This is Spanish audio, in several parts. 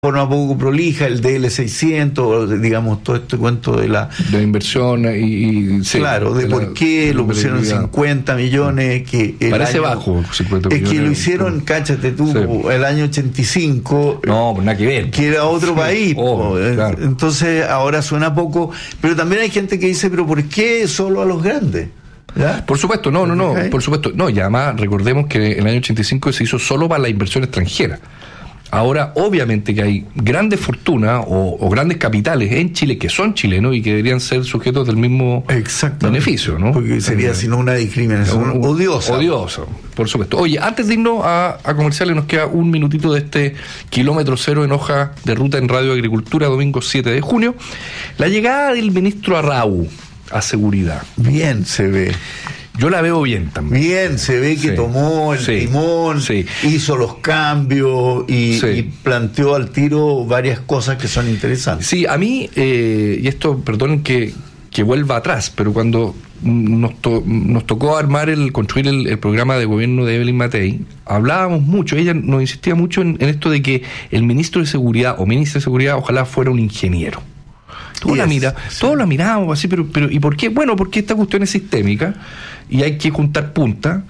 forma poco prolija, el DL600, digamos, todo este cuento de la inversión sí, claro, de por qué lo pusieron en 50 millones, que parece bajo 50 millones. Es que lo hicieron, cáchate tú, el año 85. No, pues nada que ver. Que era otro país. Claro. Entonces ahora suena poco, pero también hay gente que dice, pero ¿por qué solo a los grandes? ¿Ya? Por supuesto, no, por supuesto. No, y además recordemos que en el año 85 se hizo solo para la inversión extranjera. Ahora, obviamente que hay grandes fortunas o grandes capitales en Chile que son chilenos y que deberían ser sujetos del mismo beneficio, ¿no? Porque sería, sino una discriminación odiosa. Odiosa, por supuesto. Oye, antes de irnos a comerciales, nos queda un minutito de este kilómetro cero en hoja de ruta en Radio Agricultura, domingo 7 de junio. La llegada del ministro Arrau a Seguridad. Bien se ve. Yo la veo bien también. Bien, se ve que tomó el timón, hizo los cambios y planteó al tiro varias cosas que son interesantes. Sí, a mí, y esto, perdonen que vuelva atrás, pero cuando nos tocó construir el programa de gobierno de Evelyn Matei, hablábamos mucho, ella nos insistía mucho en esto de que el ministro de Seguridad o ministra de Seguridad ojalá fuera un ingeniero. Todos la miramos así, pero ¿y por qué? Bueno, porque esta cuestión es sistémica y hay que juntar puntas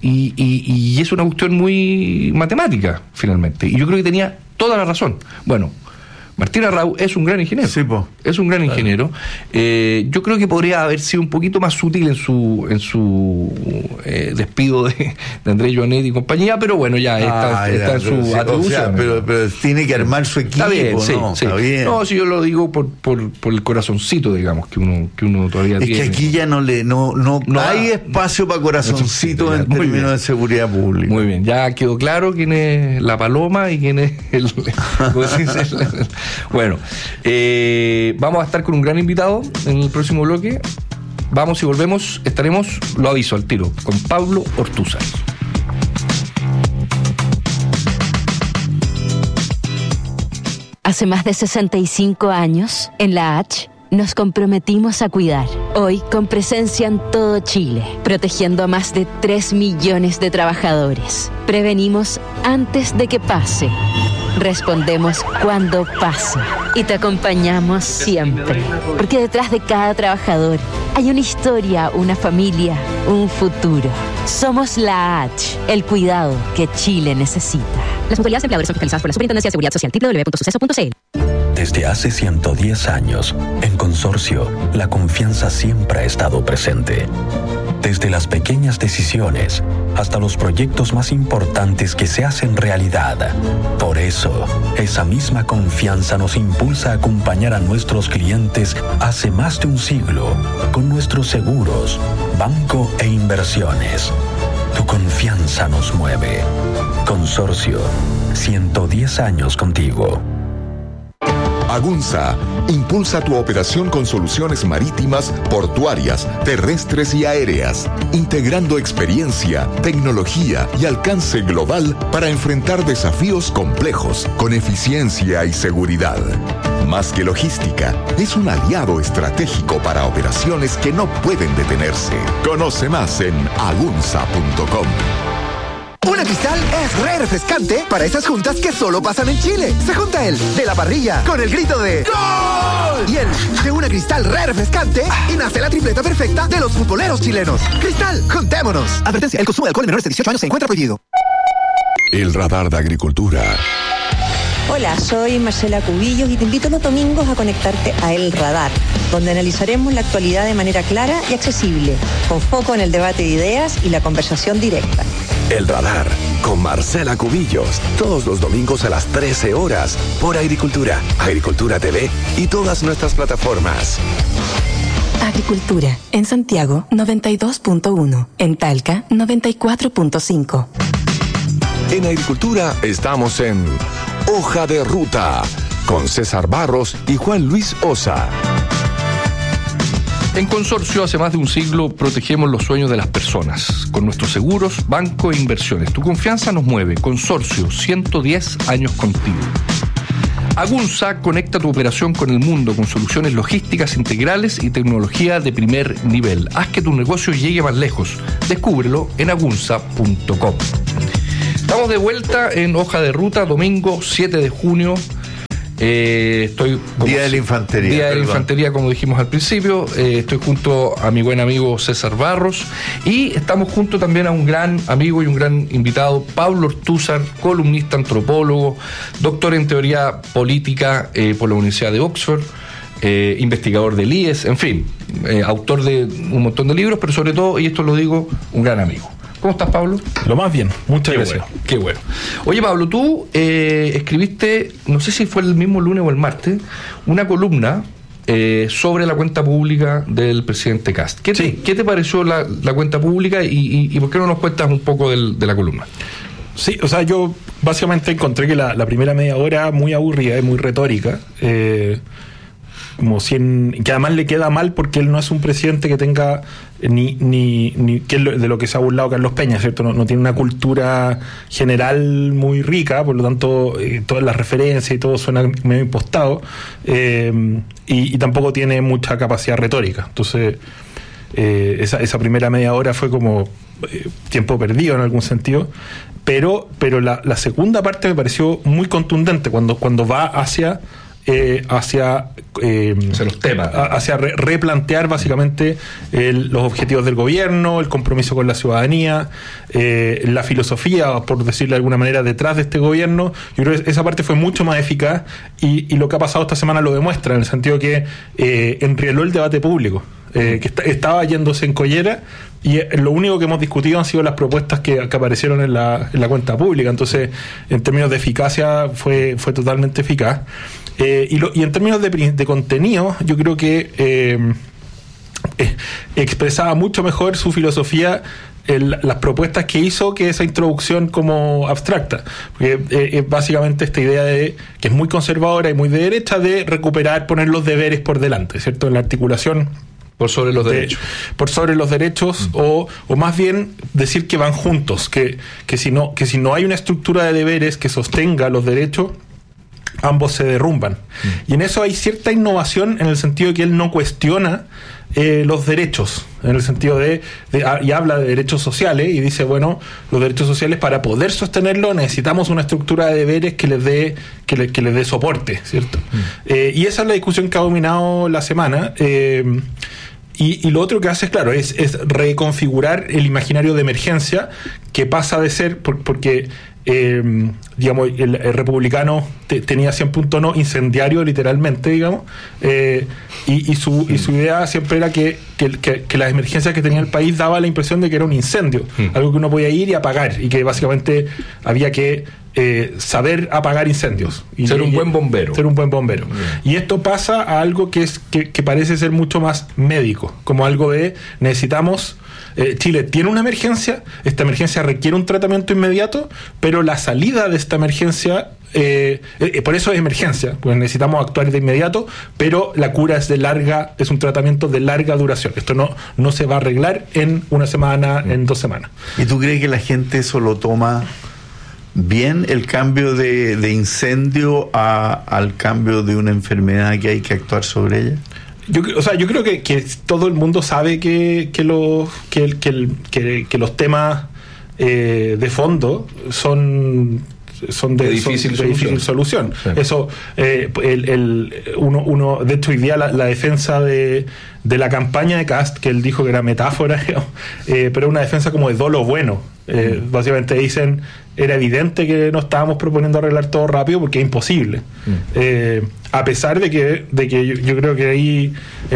y es una cuestión muy matemática, finalmente. Y yo creo que tenía toda la razón. Bueno, Martín Arrau es un gran ingeniero. Sí, es un gran ingeniero. Yo creo que podría haber sido un poquito más sutil en su despido de Andrés Joanet y compañía, pero bueno, ya está en su atribución. O sea, pero tiene que armar su equipo. Está bien, Está bien. No, si yo lo digo por el corazoncito, digamos, que uno todavía tiene. Es que aquí ya no hay espacio para corazoncito en términos de seguridad pública. Muy bien, ya quedó claro quién es la paloma y quién es el Bueno, vamos a estar con un gran invitado en el próximo bloque. Vamos y volvemos, estaremos, lo aviso al tiro, con Pablo Ortúzar. Hace más de 65 años, en la H, nos comprometimos a cuidar. Hoy, con presencia en todo Chile, protegiendo a más de 3 millones de trabajadores. Prevenimos antes de que pase. Respondemos cuando pase y te acompañamos siempre, porque detrás de cada trabajador hay una historia, una familia, un futuro. Somos la H, el cuidado que Chile necesita. Las mutualidades empleadores son fiscalizadas por la Superintendencia de Seguridad Social, www.suceso.cl. Desde hace 110 años, en Consorcio, la confianza siempre ha estado presente. Desde las pequeñas decisiones hasta los proyectos más importantes que se hacen realidad. Por eso, esa misma confianza nos impulsa a acompañar a nuestros clientes hace más de un siglo con nuestros seguros, banco e inversiones. Tu confianza nos mueve. Consorcio, 110 años contigo. Agunza impulsa tu operación con soluciones marítimas, portuarias, terrestres y aéreas, integrando experiencia, tecnología y alcance global para enfrentar desafíos complejos con eficiencia y seguridad. Más que logística, es un aliado estratégico para operaciones que no pueden detenerse. Conoce más en agunza.com. Una Cristal es re refrescante para esas juntas que solo pasan en Chile. Se junta el de la parrilla con el grito de ¡Gol! Y el de una Cristal re refrescante y nace la tripleta perfecta de los futboleros chilenos. Cristal, juntémonos. Advertencia, el consumo de alcohol en menores de 18 años se encuentra prohibido. El radar de agricultura. Hola, soy Marcela Cubillos y te invito los domingos a conectarte a El Radar, donde analizaremos la actualidad de manera clara y accesible, con foco en el debate de ideas y la conversación directa. El Radar, con Marcela Cubillos, todos los domingos a las 13 horas, por Agricultura, Agricultura TV y todas nuestras plataformas. Agricultura, en Santiago, 92.1, en Talca, 94.5. En Agricultura estamos en Hoja de Ruta, con César Barros y Juan Luis Osa. En Consorcio, hace más de un siglo, protegemos los sueños de las personas, con nuestros seguros, banco e inversiones. Tu confianza nos mueve. Consorcio, 110 años contigo. Agunza conecta tu operación con el mundo con soluciones logísticas integrales y tecnología de primer nivel. Haz que tu negocio llegue más lejos. Descúbrelo en agunza.com. Estamos de vuelta en Hoja de Ruta, domingo 7 de junio. Estoy Día de la Infantería. Día de la Infantería, como dijimos al principio. Estoy junto a mi buen amigo César Barros y estamos junto también a un gran amigo y un gran invitado, Pablo Ortúzar, columnista, antropólogo, doctor en teoría política por la Universidad de Oxford, investigador del IES, en fin, autor de un montón de libros, pero sobre todo, y esto lo digo, un gran amigo. ¿Cómo estás, Pablo? Lo más bien, muchas gracias. Bueno, qué bueno. Oye, Pablo, tú escribiste, no sé si fue el mismo lunes o el martes, una columna sobre la cuenta pública del presidente Kast. ¿Qué te pareció la cuenta pública y por qué no nos cuentas un poco de la columna? Sí, o sea, yo básicamente encontré que la primera media hora muy aburrida y muy retórica, que además le queda mal porque él no es un presidente que tenga ni que es de lo que se ha burlado Carlos Peña, ¿cierto? No tiene una cultura general muy rica, por lo tanto todas las referencias y todo suena medio impostado, y tampoco tiene mucha capacidad retórica. Entonces esa primera media hora fue como tiempo perdido en algún sentido, pero la segunda parte me pareció muy contundente cuando va hacia los temas, hacia replantear básicamente los objetivos del gobierno, el compromiso con la ciudadanía, la filosofía, por decirlo de alguna manera, detrás de este gobierno. Yo creo que esa parte fue mucho más eficaz y lo que ha pasado esta semana lo demuestra, en el sentido que enrieló el debate público, que estaba yéndose en collera, y lo único que hemos discutido han sido las propuestas que aparecieron en la cuenta pública. Entonces, en términos de eficacia fue totalmente eficaz. Y en términos de contenido, yo creo que expresaba mucho mejor su filosofía las propuestas que hizo que esa introducción como abstracta, porque es básicamente esta idea de que es muy conservadora y muy de derecha, de recuperar, poner los deberes por delante, ¿cierto? En la articulación por sobre los derechos. Por sobre los derechos, o más bien decir que van juntos, que si no hay una estructura de deberes que sostenga los derechos, ambos se derrumban. Y en eso hay cierta innovación, en el sentido de que él no cuestiona los derechos, en el sentido y habla de derechos sociales y dice, bueno, los derechos sociales, para poder sostenerlo necesitamos una estructura de deberes que les dé soporte, ¿cierto? Y esa es la discusión que ha dominado la semana. Y lo otro que hace, claro, es reconfigurar el imaginario de emergencia, que pasa de ser, porque digamos, el republicano tenía siempre un tono incendiario, literalmente, digamos, y su idea siempre era que las emergencias que tenía el país daba la impresión de que era un incendio, algo que uno podía ir y apagar, y que básicamente había que saber apagar incendios. Ser un buen bombero. Ser un buen bombero. Y esto pasa a algo que parece ser mucho más médico, como algo de necesitamos... Chile tiene una emergencia, esta emergencia requiere un tratamiento inmediato, pero la salida de esta emergencia, por eso es emergencia, pues necesitamos actuar de inmediato, pero la cura es un tratamiento de larga duración. Esto no se va a arreglar en una semana, en 2 semanas. ¿Y tú crees que la gente eso lo toma bien, el cambio de incendio al cambio de una enfermedad que hay que actuar sobre ella? Yo creo que todo el mundo sabe que los temas de fondo son de difícil solución. Sí. Eso, uno de hecho, hoy día la defensa de la campaña de Kast, que él dijo que era metáfora, pero una defensa como de dolo bueno. Básicamente dicen, era evidente que no estábamos proponiendo arreglar todo rápido porque es imposible. A pesar de que yo creo que ahí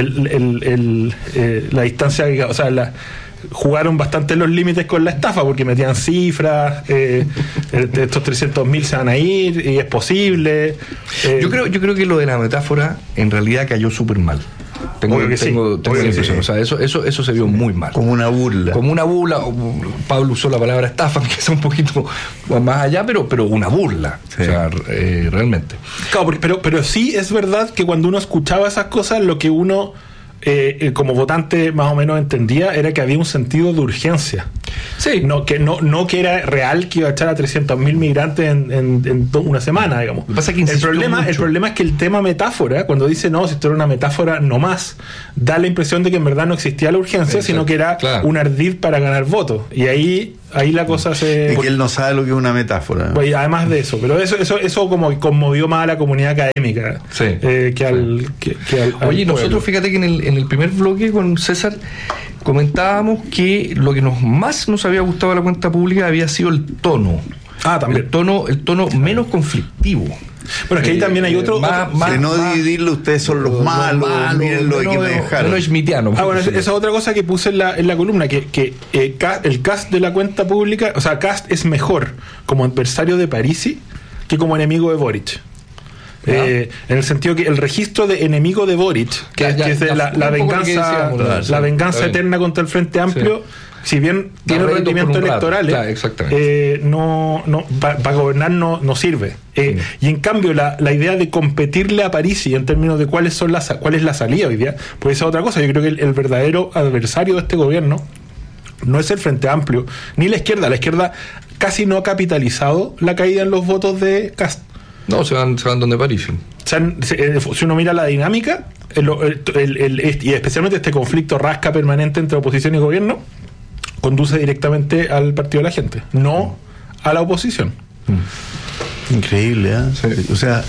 la distancia, o sea, jugaron bastante en los límites con la estafa, porque metían cifras, estos 300.000 se van a ir y es posible. Yo creo que lo de la metáfora en realidad cayó súper mal. Tengo la impresión, o sea, eso se vio muy mal. Como una burla. Pablo usó la palabra estafa, que es un poquito más allá, pero una burla. Sí. O sea, realmente. Claro, pero sí es verdad que cuando uno escuchaba esas cosas, lo que uno como votante más o menos entendía era que había un sentido de urgencia. Sí. No que era real que iba a echar a 300.000 migrantes en una semana, digamos. Pasa que el problema es que el tema metáfora, cuando dice no, si esto era una metáfora nomás, da la impresión de que en verdad no existía la urgencia, sino que era un ardid para ganar votos. Y ahí la cosa se... Y que él no sabe lo que es una metáfora. Pues, además de eso, pero eso como conmovió más a la comunidad académica que al Oye, nosotros pueblo. fíjate que en el primer bloque con César comentábamos que lo que más nos había gustado de la cuenta pública había sido el tono. También. El tono menos conflictivo. Bueno, es que ahí también hay otro... de no dividirlo, ustedes son los malos, miren lo que me dejaron. No es schmittiano. Bueno, esa es otra cosa que puse en la columna, que el cast de la cuenta pública, o sea, Cast es mejor como adversario de Parisi que como enemigo de Boric. En el sentido que el registro de enemigo de Boric, que es de la venganza eterna contra el Frente Amplio, si bien tiene rendimientos electorales, para gobernar no sirve. Y en cambio la idea de competirle a Parisi en términos de cuál es la salida hoy día, pues esa es otra cosa. Yo creo que el verdadero adversario de este gobierno no es el Frente Amplio ni la izquierda casi no ha capitalizado la caída en los votos de Cast. No, se van donde Parisi. Si uno mira la dinámica y especialmente este conflicto rasca permanente entre oposición y gobierno, conduce directamente al partido de la gente, no a la oposición. Increíble, ¿eh? Sí. O sea,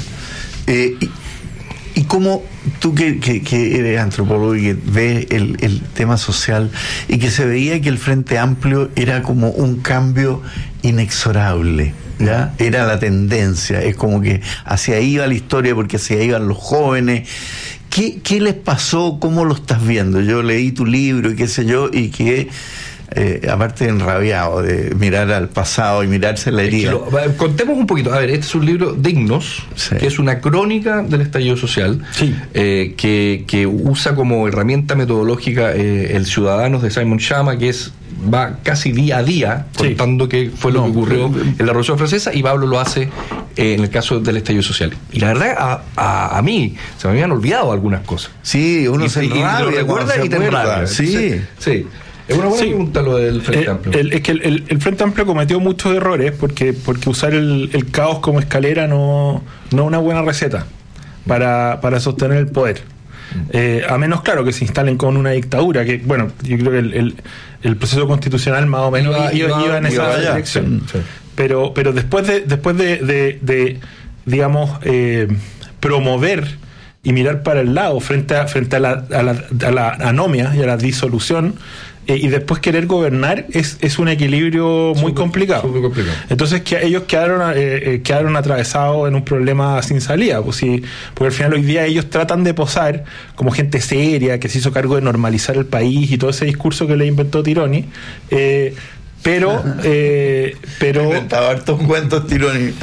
y cómo tú que eres antropólogo y que ves el tema social y que se veía que el Frente Amplio era como un cambio inexorable, ¿ya? Era la tendencia, es como que hacia ahí iba la historia porque hacia ahí iban los jóvenes. ¿Qué les pasó? ¿Cómo lo estás viendo? Yo leí tu libro y qué sé yo, y que aparte de enrabiado de mirar al pasado y mirarse la herida. Contemos un poquito. A ver, este es un libro, Dignos, que es una crónica del estallido social, que usa como herramienta metodológica el Ciudadanos de Simon Schama, que va casi día a día contando qué fue lo que ocurrió en la Revolución Francesa, y Pablo lo hace en el caso del estallido social. Y la verdad, a mí se me habían olvidado algunas cosas. Sí, uno se lo recuerda y te enrabia. Sí. Es una buena pregunta lo del Frente Amplio. Es que el Frente Amplio cometió muchos errores porque usar el caos como escalera no es una buena receta para sostener el poder. A menos, claro, que se instalen con una dictadura, que, bueno, yo creo que el proceso constitucional más o menos iba en esa dirección. Sí. Pero después de digamos, promover y mirar para el lado frente a la anomia y a la disolución, y después querer gobernar es un equilibrio muy complicado. Entonces ellos quedaron atravesados en un problema sin salida, porque al final hoy día ellos tratan de posar como gente seria que se hizo cargo de normalizar el país y todo ese discurso que le inventó Tironi, pero inventaba hartos cuentos Tironi.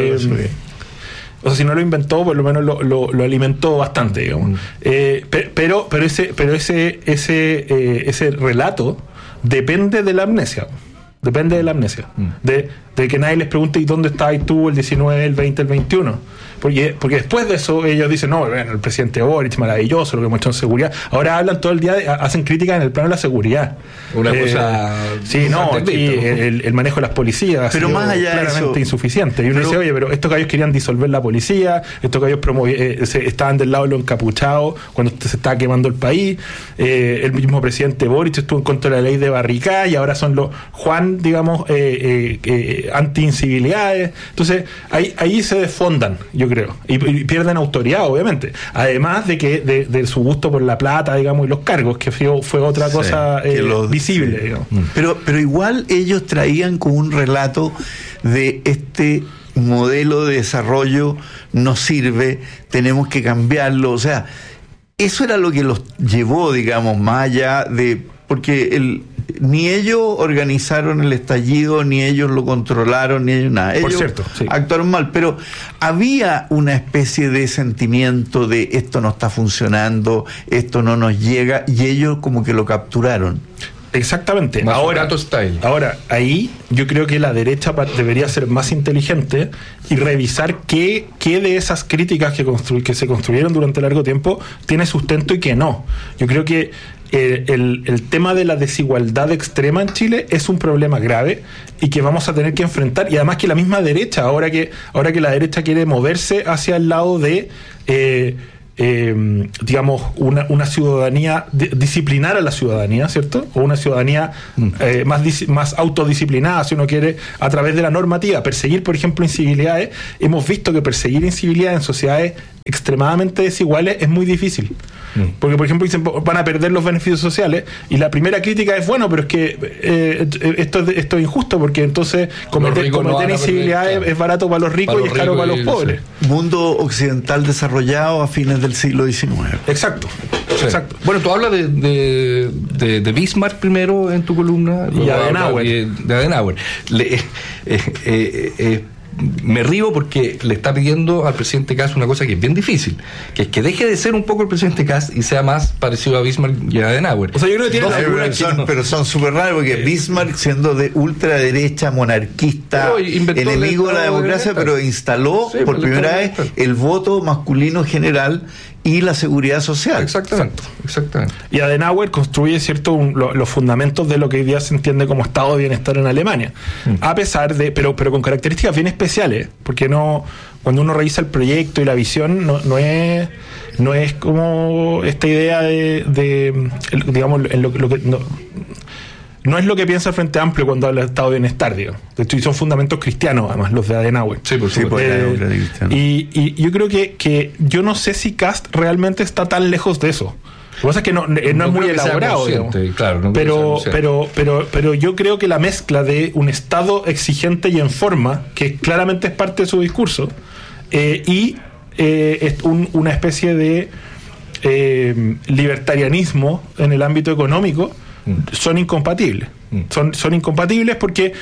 O sea, si no lo inventó, por lo menos lo alimentó bastante, digamos. Pero ese relato depende de la amnesia. Depende de la amnesia. De que nadie les pregunte ¿y dónde estabas tú el 19, el 20, el 21? Porque después de eso ellos dicen, no, bueno, el presidente Boric, maravilloso, lo que hemos hecho en seguridad. Ahora hablan todo el día, hacen críticas en el plano de la seguridad. Una cosa... Sí, el manejo de las policías pero más allá claramente de eso, insuficiente. Y uno dice, oye, pero estos gallos querían disolver la policía, estos gallos estaban del lado de los encapuchados cuando se estaba quemando el país. El mismo presidente Boric estuvo en contra de la ley de barricada y ahora son los Juan, digamos, anti-incivilidades. Entonces ahí se desfondan, yo creo, y pierden autoridad, obviamente, además de su gusto por la plata, digamos, y los cargos, que fue otra cosa visible, digamos. Pero igual ellos traían como un relato de este modelo de desarrollo no sirve, tenemos que cambiarlo. O sea, eso era lo que los llevó, digamos, más allá de... Porque ni ellos organizaron el estallido, ni ellos lo controlaron, ni ellos nada. Ellos actuaron mal, pero había una especie de sentimiento de esto no está funcionando, esto no nos llega, y ellos como que lo capturaron. Exactamente. Ahora, ahí yo creo que la derecha debería ser más inteligente y revisar qué de esas críticas que se construyeron durante largo tiempo tiene sustento y qué no. Yo creo que el tema de la desigualdad extrema en Chile es un problema grave y que vamos a tener que enfrentar, y además que la misma derecha, ahora que la derecha quiere moverse hacia el lado de digamos, una ciudadanía, disciplinar a la ciudadanía, ¿cierto? O una ciudadanía más autodisciplinada, si uno quiere, a través de la normativa. Perseguir, por ejemplo, incivilidades. Hemos visto que perseguir incivilidades en sociedades extremadamente desiguales es muy difícil. Porque, por ejemplo, dicen, van a perder los beneficios sociales, y la primera crítica es, bueno, pero es que esto es injusto, porque entonces cometer incivilidades es barato para los ricos y es caro para los pobres. Mundo occidental desarrollado a fines del siglo XIX. Exacto. Sí. Exacto. Bueno, tú hablas de Bismarck primero en tu columna. Y Adenauer. De Adenauer. Me río porque le está pidiendo al presidente Kast una cosa que es bien difícil, que es que deje de ser un poco el presidente Kast y sea más parecido a Bismarck y a Adenauer. O sea, yo creo que tiene pero son súper raros, porque Bismarck, siendo de ultraderecha, monarquista, enemigo de la democracia, pero instaló por primera vez el voto masculino general y la seguridad social. Exactamente. Y Adenauer construye, ¿cierto?, los fundamentos de lo que hoy día se entiende como estado de bienestar en Alemania. A pesar de, pero con características bien especiales, porque cuando uno revisa el proyecto y la visión, no es como esta idea de digamos, no es lo que piensa el Frente Amplio cuando habla de estado de bienestar, digamos. De hecho, y son fundamentos cristianos, además, los de Adenauer. Sí, por supuesto. Y yo creo que yo no sé si Kast realmente está tan lejos de eso. Lo que pasa es que no es muy elaborado, claro, pero yo creo que la mezcla de un Estado exigente y en forma, que claramente es parte de su discurso, y es una especie de libertarianismo en el ámbito económico, son incompatibles. Son incompatibles porque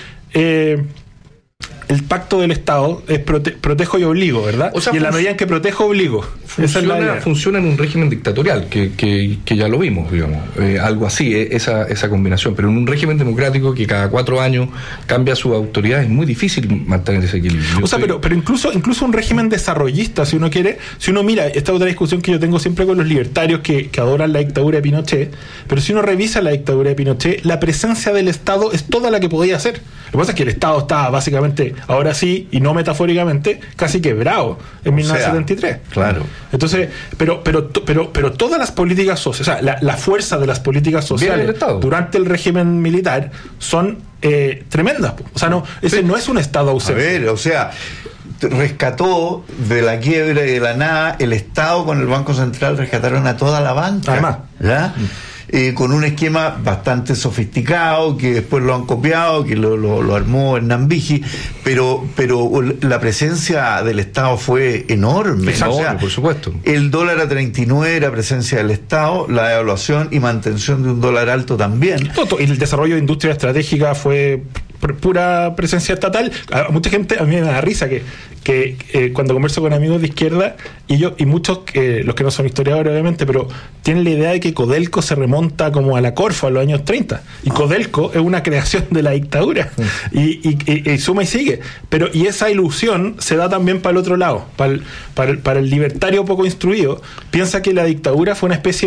el pacto del Estado es protejo y obligo, ¿verdad? O sea, y en la medida en que protejo, obligo. Funciona en un régimen dictatorial, que ya lo vimos, digamos. Algo así, esa combinación. Pero en un régimen democrático que cada 4 años cambia su autoridad, es muy difícil mantener ese equilibrio. Pero incluso un régimen desarrollista, si uno mira, esta otra discusión que yo tengo siempre con los libertarios que adoran la dictadura de Pinochet, pero si uno revisa la dictadura de Pinochet, la presencia del Estado es toda la que podía hacer. Lo que pasa es que el Estado estaba básicamente, ahora sí, y no metafóricamente, casi quebrado en 1973. Claro. Entonces, pero todas las políticas sociales, o sea, la fuerza de las políticas sociales durante el régimen militar son tremendas. O sea, no es un Estado ausente. A ver, o sea, rescató de la quiebra y de la nada, el Estado con el Banco Central rescataron a toda la banca. Además. ¿Ya? Con un esquema bastante sofisticado, que después lo han copiado, que lo armó Hernán Vigi, pero la presencia del Estado fue enorme. Exacto, o sea, por supuesto. El dólar a 39 era presencia del Estado, la devaluación y mantención de un dólar alto también. Y el desarrollo de industria estratégica fue pura presencia estatal. A mucha gente, a mí me da risa que cuando converso con amigos de izquierda, y muchos, los que no son historiadores obviamente, pero tienen la idea de que Codelco se remonta como a la Corfo, a los años 30, y Codelco es una creación de la dictadura, y suma y sigue, y esa ilusión se da también para el otro lado, para el libertario poco instruido, piensa que la dictadura fue una especie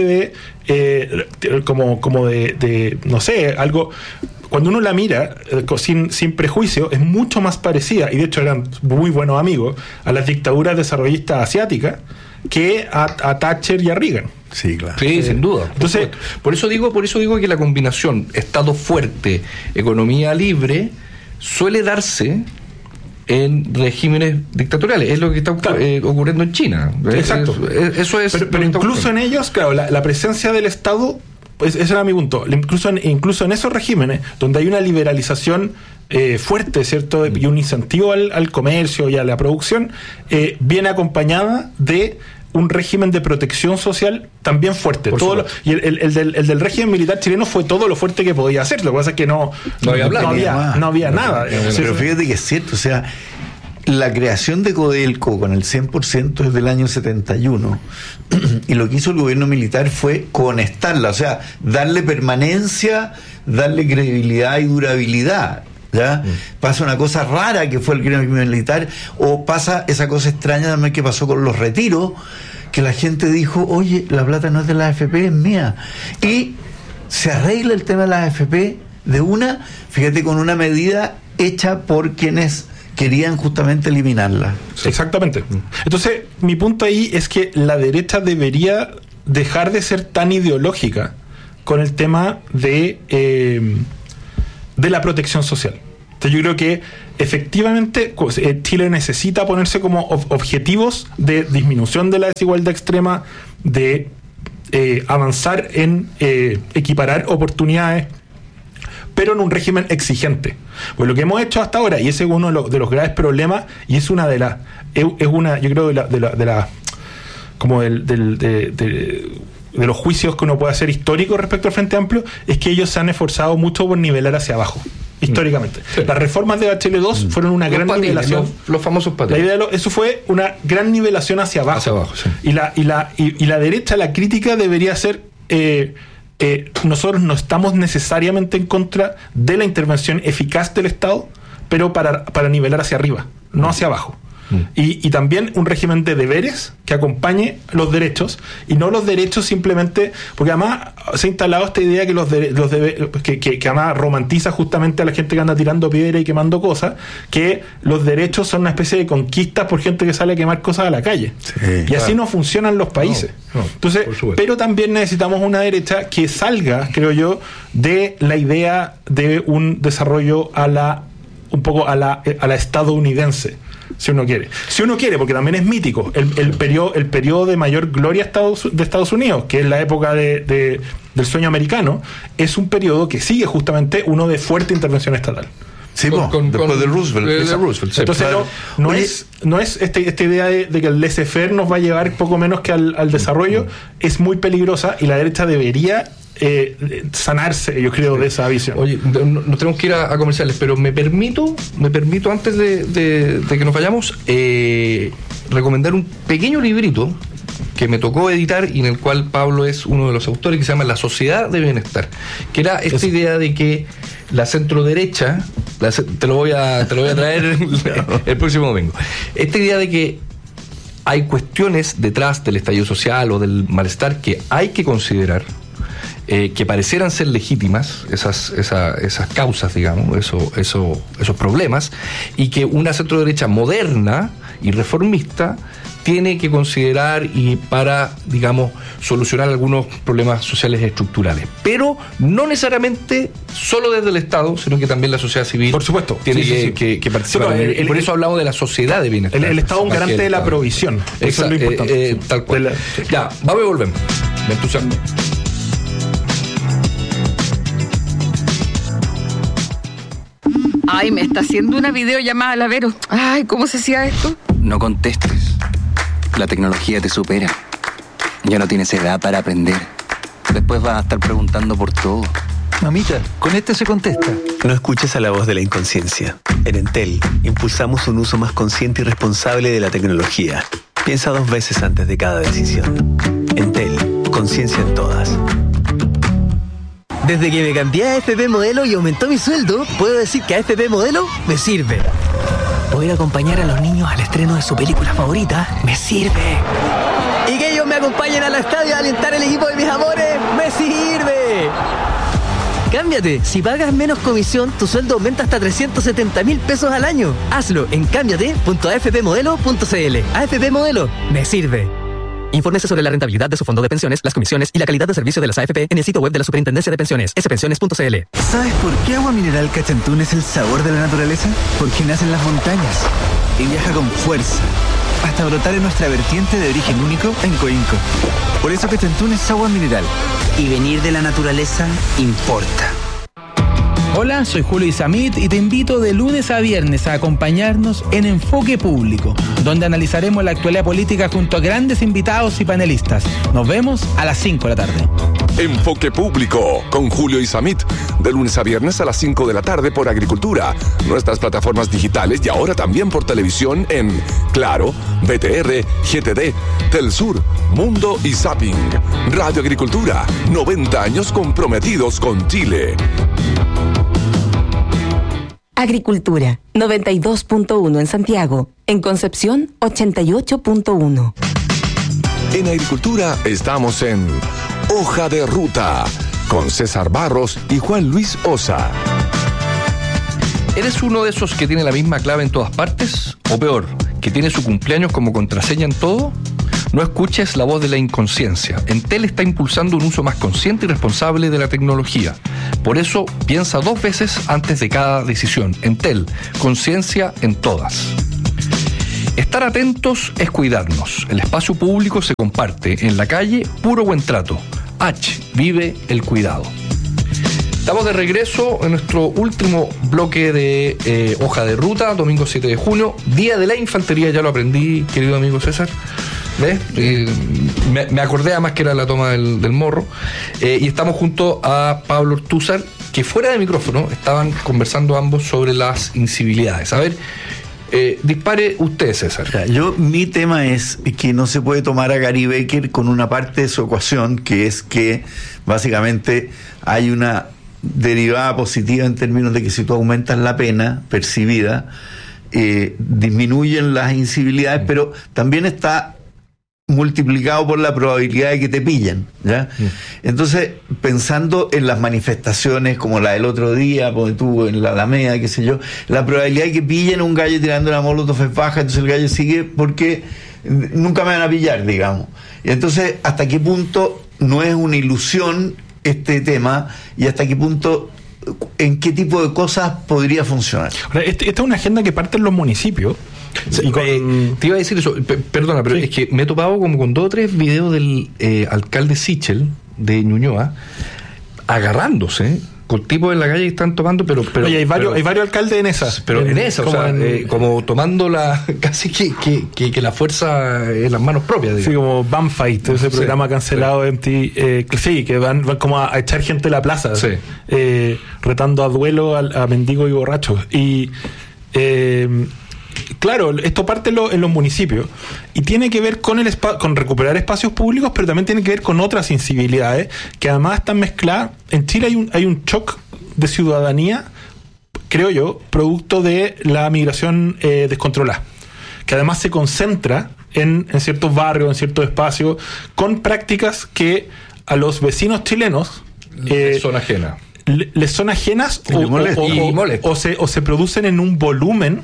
de como de no sé, algo. Cuando uno la mira sin prejuicio, es mucho más parecida, y de hecho eran muy buenos amigos, a las dictaduras desarrollistas asiáticas que a Thatcher y a Reagan. Sí, claro. Sí, sin duda. Entonces, por eso digo que la combinación Estado fuerte, economía libre, suele darse en regímenes dictatoriales. Es lo que está ocurriendo en China. Exacto. Eso es. Pero incluso en ellos, claro, la presencia del Estado, pues ese era mi punto. Incluso en esos regímenes donde hay una liberalización fuerte, ¿cierto? Y un incentivo al comercio y a la producción, viene acompañada de un régimen de protección social también fuerte. Y el del régimen militar chileno fue todo lo fuerte que podía hacer. Lo que pasa es que no había nada. Pero fíjate que es cierto, o sea, la creación de Codelco con el 100% es del año 71, y lo que hizo el gobierno militar fue conectarla, o sea, darle permanencia, darle credibilidad y durabilidad. ¿Ya? Pasa una cosa rara que fue el gremio militar, o pasa esa cosa extraña también que pasó con los retiros, que la gente dijo, oye, la plata no es de la AFP, es mía. Y se arregla el tema de las AFP de una, fíjate, con una medida hecha por quienes querían justamente eliminarla. Sí. Exactamente. Entonces, mi punto ahí es que la derecha debería dejar de ser tan ideológica con el tema de la protección social. Entonces, yo creo que efectivamente Chile necesita ponerse como objetivos de disminución de la desigualdad extrema, de avanzar en equiparar oportunidades, pero en un régimen exigente. Pues lo que hemos hecho hasta ahora, y ese es uno de los graves problemas, y es una de las, es una, yo creo, de la como de los juicios que uno puede hacer históricos respecto al Frente Amplio, es que ellos se han esforzado mucho por nivelar hacia abajo, históricamente. Sí. Las reformas de Bachelet 2 fueron una gran nivelación. Los famosos patines. Eso fue una gran nivelación hacia abajo. Hacia abajo, sí. Y la derecha, la crítica debería ser... nosotros no estamos necesariamente en contra de la intervención eficaz del Estado, pero para nivelar hacia arriba, no hacia abajo. Y también un régimen de deberes que acompañe los derechos, y no los derechos simplemente, porque además se ha instalado esta idea que los deberes, que además romantiza justamente a la gente que anda tirando piedra y quemando cosas, que los derechos son una especie de conquistas por gente que sale a quemar cosas a la calle. Sí, y así no funcionan los países. Entonces, pero también necesitamos una derecha que salga, creo yo, de la idea de un desarrollo un poco a la estadounidense. Si uno quiere, porque también es mítico el periodo de mayor gloria de Estados Unidos, que es la época del sueño americano, es un periodo que sigue justamente uno de fuerte intervención estatal. Sí, después de Roosevelt. Entonces no es esta idea de que el laissez-faire nos va a llevar poco menos que al desarrollo, es muy peligrosa, y la derecha debería sanarse, yo creo, de esa visión. Oye, nos tenemos que ir a comerciales, pero me permito antes de que nos vayamos, recomendar un pequeño librito que me tocó editar y en el cual Pablo es uno de los autores, que se llama La Sociedad de Bienestar, que era esta idea de que la centroderecha, te lo voy a traer el próximo domingo, esta idea de que hay cuestiones detrás del estallido social o del malestar que hay que considerar, que parecieran ser legítimas, esas causas, digamos, esos problemas, y que una centroderecha moderna y reformista tiene que considerar y para, digamos, solucionar algunos problemas sociales estructurales. Pero no necesariamente solo desde el Estado, sino que también la sociedad civil, por supuesto, tiene que participar. Y por eso hablamos de la sociedad de bienestar. El Estado es un garante de la provisión. Eso es lo importante. Tal cual. Ya, vamos y volvemos. Me entusiasmo. Ay, me está haciendo una videollamada a la Vero. Ay, ¿cómo se hacía esto? No contestes. La tecnología te supera. Ya no tienes edad para aprender. Después vas a estar preguntando por todo. Mamita, con este se contesta. No escuches a la voz de la inconsciencia. En Entel, impulsamos un uso más consciente y responsable de la tecnología. Piensa 2 veces antes de cada decisión. Entel, conciencia en todas. Desde que me cambié a AFP Modelo y aumentó mi sueldo, puedo decir que AFP Modelo me sirve. Poder acompañar a los niños al estreno de su película favorita me sirve. Y que ellos me acompañen al estadio a alentar el equipo de mis amores me sirve. Cámbiate. Si pagas menos comisión, tu sueldo aumenta hasta 370.000 pesos al año. Hazlo en cámbiate.afpmodelo.cl. AFP Modelo me sirve. Infórmese sobre la rentabilidad de su fondo de pensiones, las comisiones y la calidad de servicio de las AFP en el sitio web de la Superintendencia de Pensiones, spensiones.cl. ¿Sabes por qué Agua Mineral Cachantún es el sabor de la naturaleza? Porque nace en las montañas y viaja con fuerza hasta brotar en nuestra vertiente de origen único en Coinco. Por eso Cachantún es agua mineral. Y venir de la naturaleza importa. Hola, soy Julio Isamit y te invito de lunes a viernes a acompañarnos en Enfoque Público, donde analizaremos la actualidad política junto a grandes invitados y panelistas. Nos vemos a las 5 de la tarde. Enfoque Público con Julio Isamit, de lunes a viernes a las 5 de la tarde por Agricultura, nuestras plataformas digitales y ahora también por televisión en Claro, BTR, GTD, Telsur, Mundo y Zapping. Radio Agricultura, 90 años comprometidos con Chile. Agricultura, 92.1 en Santiago. En Concepción, 88.1. En Agricultura estamos en Hoja de Ruta. con César Barros y Juan Luis Osa. ¿Eres uno de esos que tiene la misma clave en todas partes? ¿O peor, que tiene su cumpleaños como contraseña en todo? No escuches la voz de la inconsciencia. Entel está impulsando un uso más consciente y responsable de la tecnología. Por eso, piensa 2 veces antes de cada decisión. Entel, conciencia en todas. Estar atentos es cuidarnos. El espacio público se comparte. En la calle, puro buen trato. Vive el cuidado. Estamos de regreso en nuestro último bloque de Hoja de Ruta, domingo 7 de junio, Día de la Infantería, ya lo aprendí, querido amigo César. ¿Ves? Me acordé además que era la toma del morro. Y estamos junto a Pablo Ortúzar, que fuera de micrófono estaban conversando ambos sobre las incivilidades. A ver, dispare usted, César. Mi tema es que no se puede tomar a Gary Becker con una parte de su ecuación, que es que básicamente hay una derivada positiva en términos de que si tú aumentas la pena percibida, disminuyen las incivilidades, pero también está multiplicado por la probabilidad de que te pillen, ¿ya? Entonces, pensando en las manifestaciones como la del otro día, porque tú en la Alameda, qué sé yo, la probabilidad de que pillen a un gallo tirando una molotov es baja, entonces el gallo sigue porque nunca me van a pillar, digamos. Y entonces, ¿hasta qué punto no es una ilusión este tema y hasta qué punto, en qué tipo de cosas podría funcionar? Ahora, esta es una agenda que parte en los municipios. Sí, te iba a decir eso, perdona, pero es que me he topado como con 2 o 3 videos del alcalde Sichel de Ñuñoa agarrándose con tipos en la calle que están tomando, pero oye, hay varios alcaldes en esas. Pero en esa, como tomando casi que la fuerza en las manos propias, digamos. Sí, como Bam Fight, ese programa cancelado de MTV, que van como a echar gente de la plaza, retando a duelo a mendigos y borrachos. Y claro, esto parte en los municipios y tiene que ver con con recuperar espacios públicos, pero también tiene que ver con otras incivilidades que además están mezcladas. En Chile hay un shock de ciudadanía, creo yo, producto de la migración descontrolada, que además se concentra en ciertos barrios, en ciertos espacios, con prácticas que a los vecinos chilenos son ajenas. Les son ajenas o se producen en un volumen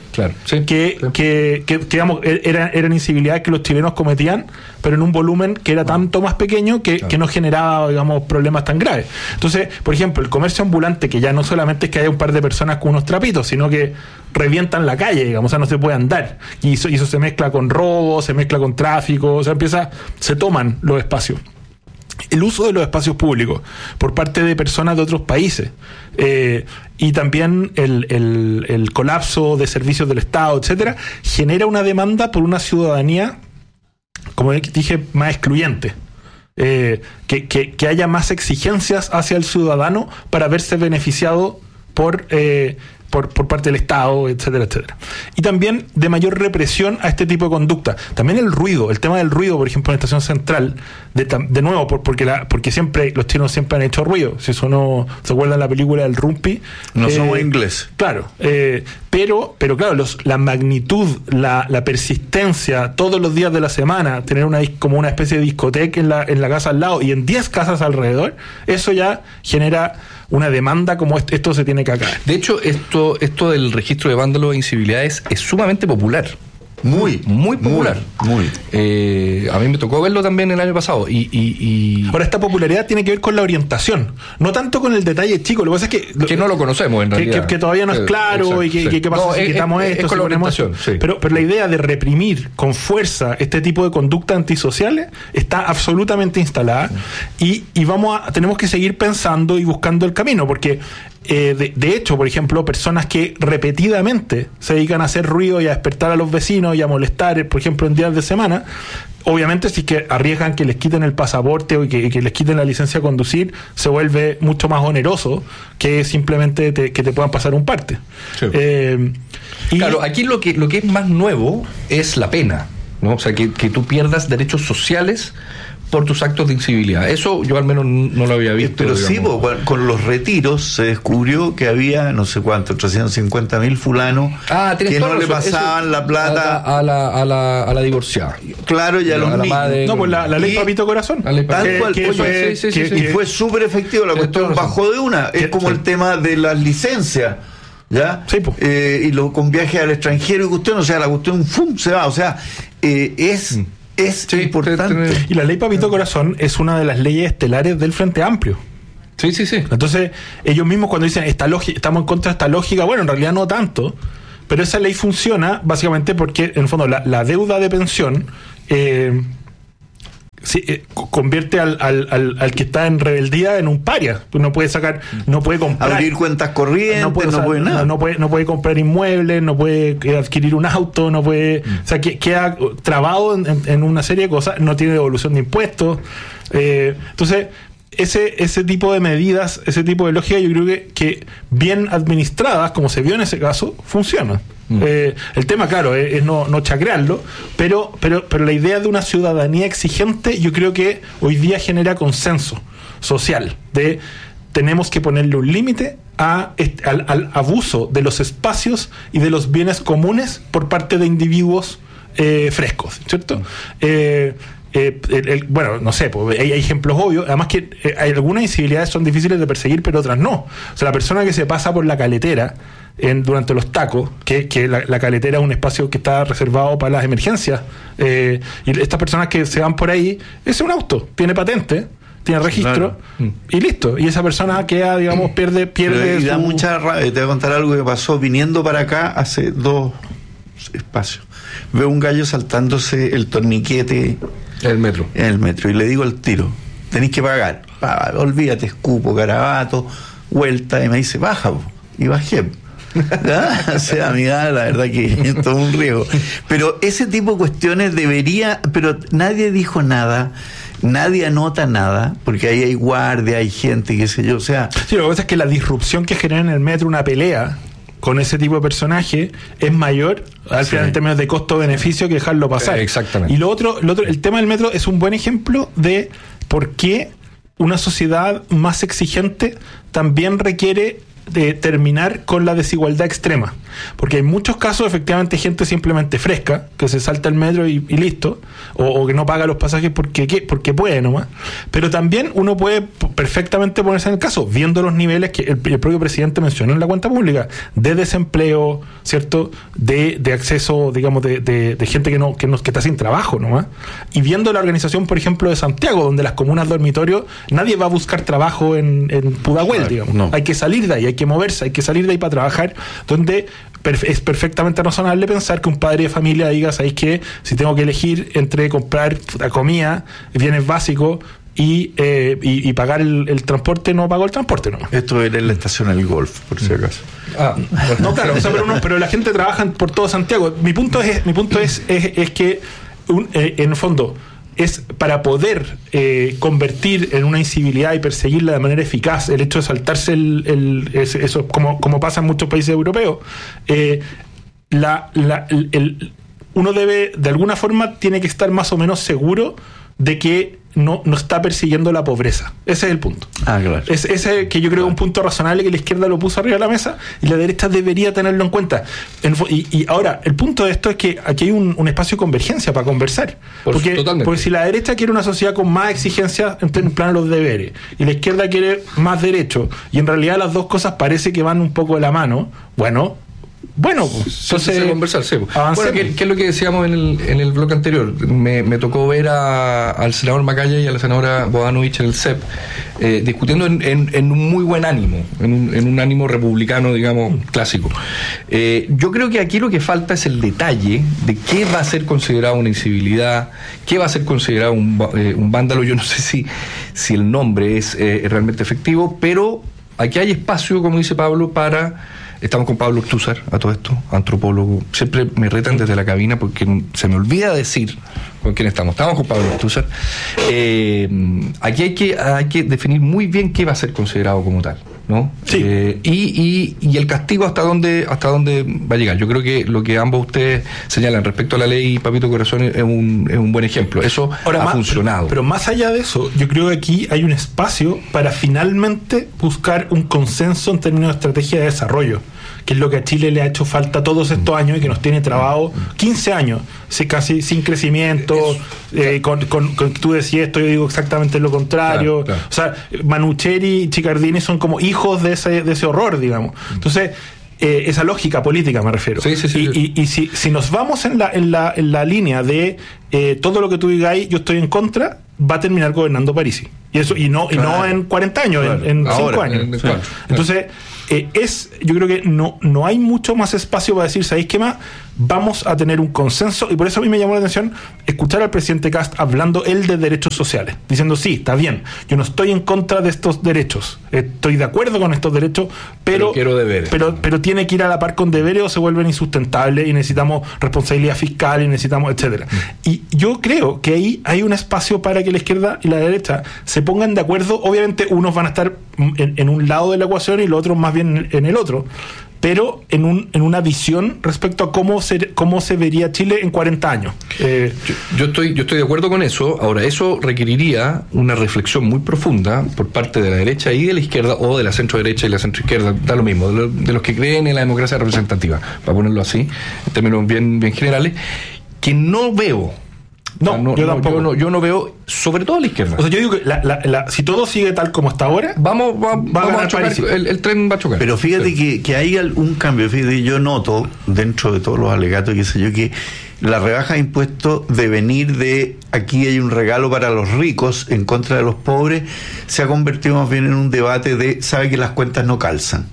que digamos eran incivilidades que los chilenos cometían, pero en un volumen que era tanto más pequeño que no generaba, digamos, problemas tan graves. Entonces, por ejemplo, el comercio ambulante, que ya no solamente es que haya un par de personas con unos trapitos, sino que revientan la calle, digamos, o sea, no se puede andar, y eso se mezcla con robo, se mezcla con tráfico, o sea, se toman los espacios. El uso de los espacios públicos por parte de personas de otros países, y también el colapso de servicios del Estado, etcétera, genera una demanda por una ciudadanía, como dije, más excluyente. Que haya más exigencias hacia el ciudadano para verse beneficiado por parte del Estado, etcétera, etcétera. Y también de mayor represión a este tipo de conducta. También el tema del ruido, por ejemplo, en la estación central, de nuevo, porque siempre los chinos siempre han hecho ruido. Si eso no se acuerdan la película del Rumpi. No somos inglés. Claro. Pero claro, la magnitud, la persistencia, todos los días de la semana, tener como una especie de discoteca en la casa al lado y en 10 casas alrededor, eso ya genera una demanda como esto se tiene que acabar. De hecho, esto del registro de vándalos e incivilidades es sumamente popular. Muy popular. Muy. A mí me tocó verlo también el año pasado. Ahora, esta popularidad tiene que ver con la orientación, no tanto con el detalle chico. Lo que pasa es que no lo conocemos en realidad. Que todavía no es claro. Exacto, y qué pasa si quitamos esto, si ponemos esto. Sí. Pero la idea de reprimir con fuerza este tipo de conductas antisociales está absolutamente instalada. Y tenemos que seguir pensando y buscando el camino, porque de hecho, por ejemplo, personas que repetidamente se dedican a hacer ruido y a despertar a los vecinos y a molestar, por ejemplo, en días de semana, obviamente si que arriesgan que les quiten el pasaporte o que les quiten la licencia de conducir, se vuelve mucho más oneroso que simplemente que te puedan pasar un parte. Sí. Claro, aquí lo que es más nuevo es la pena, ¿no? O sea, que tú pierdas derechos sociales por tus actos de incivilidad. Eso yo al menos no lo había visto. Pero digamos. sí, con los retiros se descubrió que había, no sé cuánto, 350.000 fulanos que no le pasaban la plata a la divorciada. Claro, y a los niños. No, pues la ley Papito Corazón. Tal cual, y fue súper efectivo, la cuestión bajó de una. Es como el tema de las licencias, ¿ya? Sí, pues. Y con viajes al extranjero y cuestión, o sea, la cuestión se va, o sea, es importante. Y la ley Papito Corazón es una de las leyes estelares del Frente Amplio. Sí. Entonces, ellos mismos cuando dicen estamos en contra de esta lógica, bueno, en realidad no tanto, pero esa ley funciona básicamente porque, en el fondo, la deuda de pensión convierte al que está en rebeldía en un paria. No puede comprar, abrir cuentas corrientes, no puede nada. No puede comprar inmuebles, no puede adquirir un auto, no puede, o sea, queda trabado en una serie de cosas, no tiene devolución de impuestos. Entonces, ese tipo de medidas, ese tipo de lógica, yo creo que bien administradas, como se vio en ese caso, funcionan. El tema, claro, es no chacrearlo, pero la idea de una ciudadanía exigente, yo creo que hoy día genera consenso social de tenemos que ponerle un límite al abuso de los espacios y de los bienes comunes por parte de individuos frescos, ¿cierto? Bueno, no sé, pues, hay ejemplos obvios. Además que hay algunas incivilidades son difíciles de perseguir, pero otras no. O sea, la persona que se pasa por la caletera durante los tacos, que la caletera es un espacio que está reservado para las emergencias, y estas personas que se van por ahí, es un auto, tiene patente, tiene registro, y listo. Y esa persona queda, digamos, pierde y da mucha rabia. Te voy a contar algo que pasó viniendo para acá hace 2 espacios. Veo un gallo saltándose el torniquete en el metro y le digo al tiro, tenéis que pagar. Olvídate, escupo, garabato, vuelta, y me dice, baja, y bajé. O sea, amiga, la verdad que es todo un riesgo. Pero ese tipo de cuestiones pero nadie dijo nada, nadie anota nada, porque ahí hay guardia, hay gente, qué sé yo, o sea. Sí, lo que pasa es que la disrupción que genera en el metro una pelea con ese tipo de personaje es mayor al final en términos de costo-beneficio que dejarlo pasar. Exactamente. Y lo otro, el tema del metro es un buen ejemplo de por qué una sociedad más exigente también requiere de terminar con la desigualdad extrema, porque hay muchos casos efectivamente gente simplemente fresca que se salta el metro y listo, o que no paga los pasajes porque puede nomás, pero también uno puede perfectamente ponerse en el caso viendo los niveles que el propio presidente mencionó en la cuenta pública de desempleo, ¿cierto? De acceso, digamos, de gente que está sin trabajo nomás, y viendo la organización, por ejemplo, de Santiago, donde las comunas dormitorios, nadie va a buscar trabajo en Pudahuel, digamos, no. Hay que salir de ahí, hay que moverse, hay que salir de ahí para trabajar, donde es perfectamente razonable pensar que un padre de familia diga, ¿sabéis qué? Si tengo que elegir entre comprar la comida, bienes básicos y pagar el transporte, no pago el transporte, ¿no? Esto era en la estación El Golf, por si acaso. No, claro, o sea, pero la gente trabaja por todo Santiago. Mi punto es que en el fondo es para poder convertir en una incivilidad y perseguirla de manera eficaz el hecho de saltarse eso como pasa en muchos países europeos. Uno debe, de alguna forma, tiene que estar más o menos seguro de que no está persiguiendo la pobreza. Ese es el punto. Claro. Ese que yo creo que es un punto razonable que la izquierda lo puso arriba de la mesa y la derecha debería tenerlo en cuenta. Y ahora, el punto de esto es que aquí hay un espacio de convergencia para conversar. Porque si la derecha quiere una sociedad con más exigencias en plano de los deberes y la izquierda quiere más derechos, y en realidad las dos cosas parece que van un poco de la mano, bueno, entonces conversar, sí. Bueno, ¿qué es lo que decíamos en el bloque anterior? Me tocó ver al senador Macaya y a la senadora Bodanovich en el CEP discutiendo en un muy buen ánimo, en un ánimo republicano, digamos, clásico. Yo creo que aquí lo que falta es el detalle de qué va a ser considerado una incivilidad, qué va a ser considerado un vándalo. Yo no sé si el nombre es realmente efectivo, pero aquí hay espacio, como dice Pablo, Estamos con Pablo Ortúzar, a todo esto, antropólogo. Siempre me retan desde la cabina porque se me olvida decir con quién estamos. Estamos con Pablo Ortúzar. Aquí hay que definir muy bien qué va a ser considerado como tal, ¿no? Sí. Y el castigo hasta dónde va a llegar. Yo creo que lo que ambos ustedes señalan respecto a la ley Papito Corazón es un buen ejemplo. Eso ha funcionado. Pero más allá de eso, yo creo que aquí hay un espacio para finalmente buscar un consenso en términos de estrategia de desarrollo, que es lo que a Chile le ha hecho falta todos estos años y que nos tiene trabado 15 años, casi sin crecimiento, con tú decías esto, yo digo exactamente lo contrario. Claro. O sea, Manucheri y Chicardini son como hijos de ese horror, digamos. Entonces, esa lógica política me refiero. Sí. Y si nos vamos en la línea de todo lo que tú digáis, yo estoy en contra, va a terminar gobernando Parisi. Y no en 40 años, claro, en 5 años. Claro. Entonces, yo creo que no hay mucho más espacio para decir, ¿sabéis qué más? Vamos a tener un consenso, y por eso a mí me llamó la atención escuchar al presidente Kast hablando él de derechos sociales, diciendo, sí, está bien, yo no estoy en contra de estos derechos, estoy de acuerdo con estos derechos, pero quiero deberes. Pero tiene que ir a la par con deberes o se vuelven insustentables y necesitamos responsabilidad fiscal y necesitamos, etcétera. Y yo creo que ahí hay un espacio para que la izquierda y la derecha se pongan de acuerdo. Obviamente unos van a estar en un lado de la ecuación y los otros más bien en el otro, pero en una visión respecto a cómo se vería Chile en 40 años. Yo estoy de acuerdo con eso. Ahora, eso requeriría una reflexión muy profunda por parte de la derecha y de la izquierda, o de la centro derecha y la centro izquierda, da lo mismo, de los que creen en la democracia representativa, para ponerlo así, en términos bien generales, que no veo. Yo no veo, sobre todo a la izquierda. O sea, yo digo que si todo sigue tal como está ahora, vamos a chocar, el tren va a chocar. Pero fíjate que hay algún cambio. Fíjate, yo noto, dentro de todos los alegatos, qué sé yo, que la rebaja de impuestos, de venir de aquí hay un regalo para los ricos en contra de los pobres, se ha convertido más bien en un debate de, sabe que las cuentas no calzan.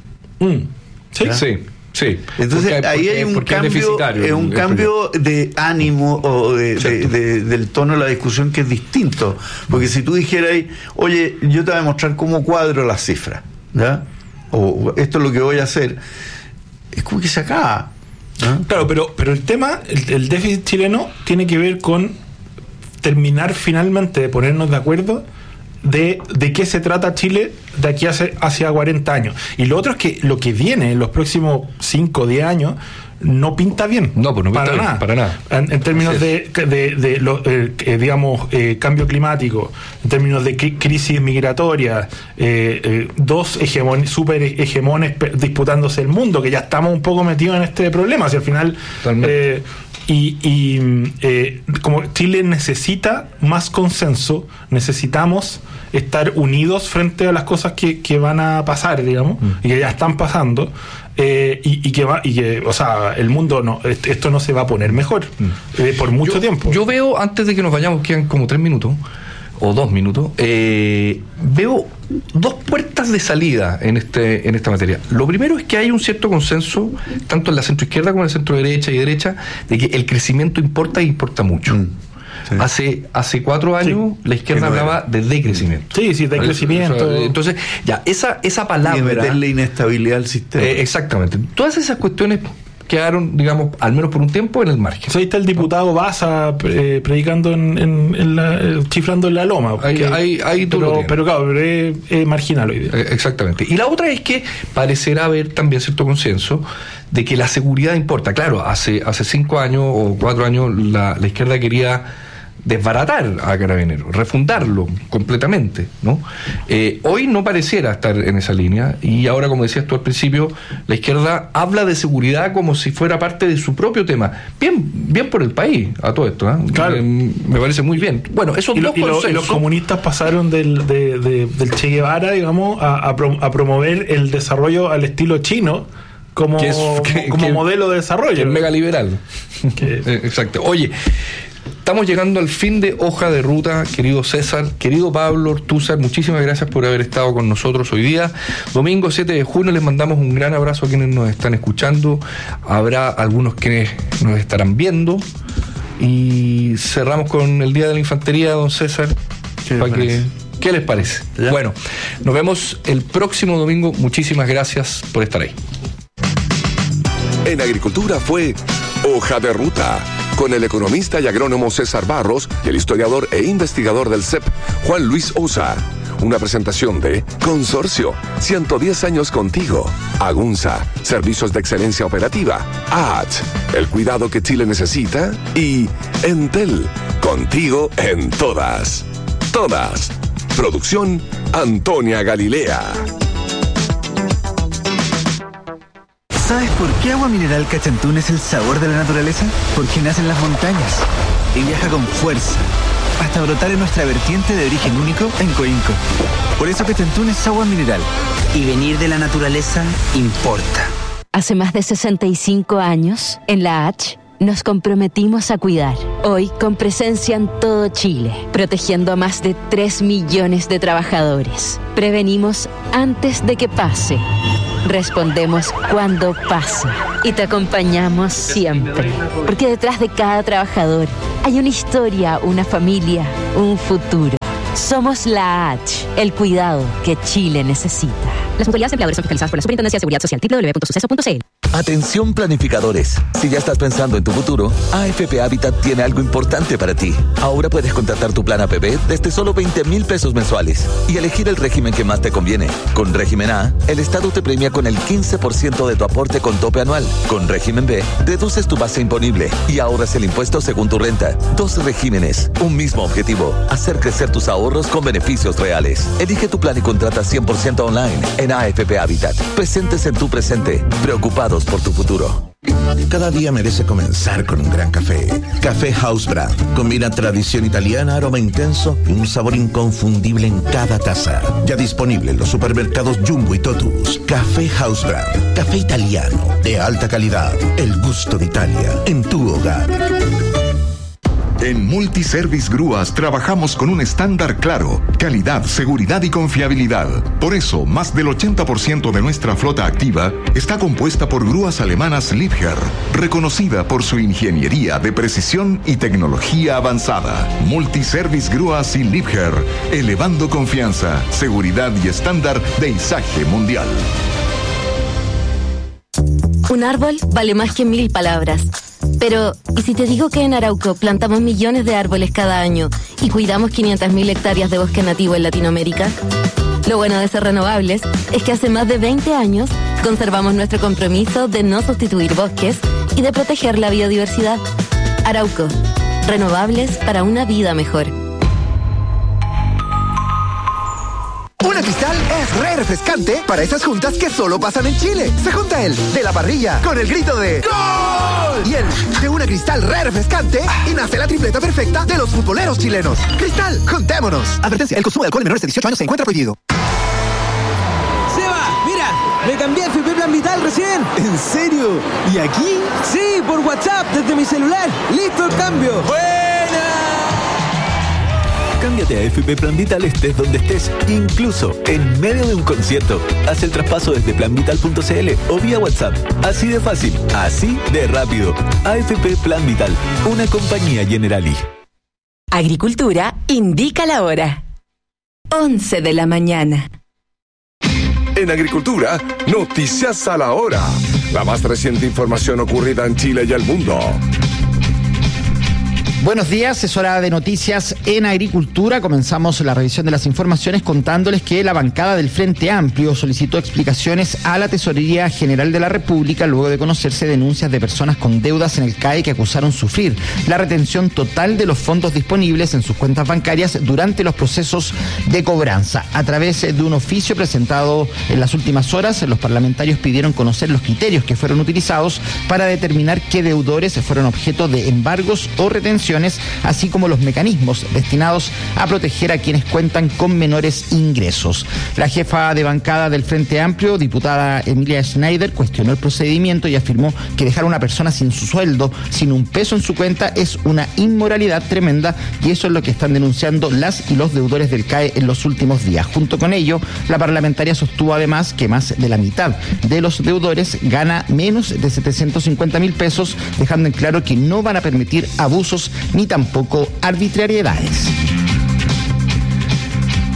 Sí. Entonces ahí hay un cambio de ánimo o del tono de la discusión que es distinto, porque si tú dijeras, oye, yo te voy a mostrar cómo cuadro las cifras, ¿ya? O esto es lo que voy a hacer, es como que se acaba, ¿no? Claro, pero el tema, el déficit chileno tiene que ver con terminar finalmente de ponernos de acuerdo de qué se trata Chile de aquí hacia 40 años. Y lo otro es que lo que viene en los próximos 5 o 10 años no pinta bien. No, pues no pinta bien, para nada. En términos de cambio climático, en términos de crisis migratoria, dos super hegemones disputándose el mundo, que ya estamos un poco metidos en este problema. Hacia el final... como Chile necesita más consenso, necesitamos estar unidos frente a las cosas que van a pasar, digamos, y que ya están pasando, o sea, el mundo esto no se va a poner mejor por mucho tiempo. Yo veo, antes de que nos vayamos, quedan como 3 minutos o 2 minutos, veo 2 puertas de salida en esta materia. Lo primero es que hay un cierto consenso, tanto en la centroizquierda como en la centro derecha y derecha, de que el crecimiento importa, y importa mucho. Sí. Hace 4 años la izquierda hablaba de decrecimiento. Sí, decrecimiento. Entonces, ya, esa palabra... Y meterle inestabilidad al sistema. Exactamente. Todas esas cuestiones quedaron, digamos, al menos por un tiempo, en el margen. Ahí está el diputado Baza predicando chiflando en la loma. Pero claro, es marginal hoy día. Exactamente. Y la otra es que parecerá haber también cierto consenso de que la seguridad importa. Claro, hace 5 años o 4 años la izquierda quería desbaratar a Carabineros, refundarlo completamente, ¿no? Hoy no pareciera estar en esa línea, y ahora, como decías tú al principio, la izquierda habla de seguridad como si fuera parte de su propio tema. Bien por el país a todo esto, ¿eh? Claro. Me parece muy bien. Bueno, esos dos consensos. Y los comunistas pasaron del Che Guevara, digamos, a promover el desarrollo al estilo chino como modelo de desarrollo. Que es mega liberal. Exacto. Oye, estamos llegando al fin de Hoja de Ruta, querido César, querido Pablo Ortúzar, muchísimas gracias por haber estado con nosotros hoy día. Domingo 7 de junio, les mandamos un gran abrazo a quienes nos están escuchando. Habrá algunos quienes nos estarán viendo. Y cerramos con el Día de la Infantería, don César. ¿Qué les parece? ¿Ya? Bueno, nos vemos el próximo domingo. Muchísimas gracias por estar ahí. En Agricultura fue Hoja de Ruta. con el economista y agrónomo César Barros y el historiador e investigador del CEP, Juan Luis Osa. Una presentación de Consorcio, 110 años contigo. Agunza, servicios de excelencia operativa. AH, el cuidado que Chile necesita. Y Entel, contigo en todas. Todas. Producción Antonia Galilea. ¿Sabes por qué Agua Mineral Cachantún es el sabor de la naturaleza? Porque nace en las montañas y viaja con fuerza hasta brotar en nuestra vertiente de origen único en Coinco. Por eso Cachantún es agua mineral. Y venir de la naturaleza importa. Hace más de 65 años, en la H, nos comprometimos a cuidar. Hoy, con presencia en todo Chile, protegiendo a más de 3 millones de trabajadores. Prevenimos antes de que pase. Respondemos cuando pasa. Y te acompañamos siempre. Porque detrás de cada trabajador hay una historia, una familia, un futuro. Somos la H, el cuidado que Chile necesita. Las mutualidades empleadores son fiscalizadas por la Superintendencia de Seguridad Social, www.suceso.cl. Atención planificadores. Si ya estás pensando en tu futuro, AFP Habitat tiene algo importante para ti. Ahora puedes contratar tu plan APB desde solo 20,000 pesos mensuales y elegir el régimen que más te conviene. Con régimen A, el Estado te premia con el 15% de tu aporte con tope anual. Con régimen B, reduces tu base imponible y ahorras el impuesto según tu renta. 2 regímenes, un mismo objetivo: hacer crecer tus ahorros con beneficios reales. Elige tu plan y contrata 100% online en AFP Habitat. Presentes en tu presente, preocupados por tu futuro. Cada día merece comenzar con un gran café. Café House Brand. Combina tradición italiana, aroma intenso y un sabor inconfundible en cada taza. Ya disponible en los supermercados Jumbo y Totus. Café House Brand. Café italiano de alta calidad. El gusto de Italia en tu hogar. En Multiservice Grúas trabajamos con un estándar claro: calidad, seguridad y confiabilidad. Por eso, más del 80% de nuestra flota activa está compuesta por grúas alemanas Liebherr, reconocida por su ingeniería de precisión y tecnología avanzada. Multiservice Grúas y Liebherr, elevando confianza, seguridad y estándar de izaje mundial. Un árbol vale más que 1000 palabras. Pero, ¿y si te digo que en Arauco plantamos millones de árboles cada año y cuidamos 500.000 hectáreas de bosque nativo en Latinoamérica? Lo bueno de ser renovables es que hace más de 20 años conservamos nuestro compromiso de no sustituir bosques y de proteger la biodiversidad. Arauco, renovables para una vida mejor. Una Cristal es re refrescante para esas juntas que solo pasan en Chile. Se junta el de la parrilla con el grito de ¡Gol! Y el de una Cristal re refrescante y nace la tripleta perfecta de los futboleros chilenos. Cristal, juntémonos. Advertencia, el consumo de alcohol en menores de 18 años se encuentra prohibido. ¡Seba! ¡Mira! Me cambié a FP Plan Vital recién. ¿En serio? ¿Y aquí? Sí, por WhatsApp, desde mi celular. ¡Listo el cambio! Cámbiate a FP Plan Vital estés donde estés, incluso en medio de un concierto. Haz el traspaso desde planvital.cl o vía WhatsApp. Así de fácil, así de rápido. AFP Plan Vital, una compañía Generali. Agricultura indica la hora. 11 de la mañana. En Agricultura, noticias a la hora. La más reciente información ocurrida en Chile y el mundo. Buenos días, es hora de noticias en Agricultura. Comenzamos la revisión de las informaciones contándoles que la bancada del Frente Amplio solicitó explicaciones a la Tesorería General de la República luego de conocerse denuncias de personas con deudas en el CAE que acusaron sufrir la retención total de los fondos disponibles en sus cuentas bancarias durante los procesos de cobranza. A través de un oficio presentado en las últimas horas, los parlamentarios pidieron conocer los criterios que fueron utilizados para determinar qué deudores fueron objeto de embargos o retenciones, así como los mecanismos destinados a proteger a quienes cuentan con menores ingresos. La jefa de bancada del Frente Amplio, diputada Emilia Schneider, cuestionó el procedimiento y afirmó que dejar a una persona sin su sueldo, sin un peso en su cuenta, es una inmoralidad tremenda, y eso es lo que están denunciando las y los deudores del CAE en los últimos días. Junto con ello, la parlamentaria sostuvo además que más de la mitad de los deudores gana menos de 750.000 pesos, dejando en claro que no van a permitir abusos ni tampoco arbitrariedades.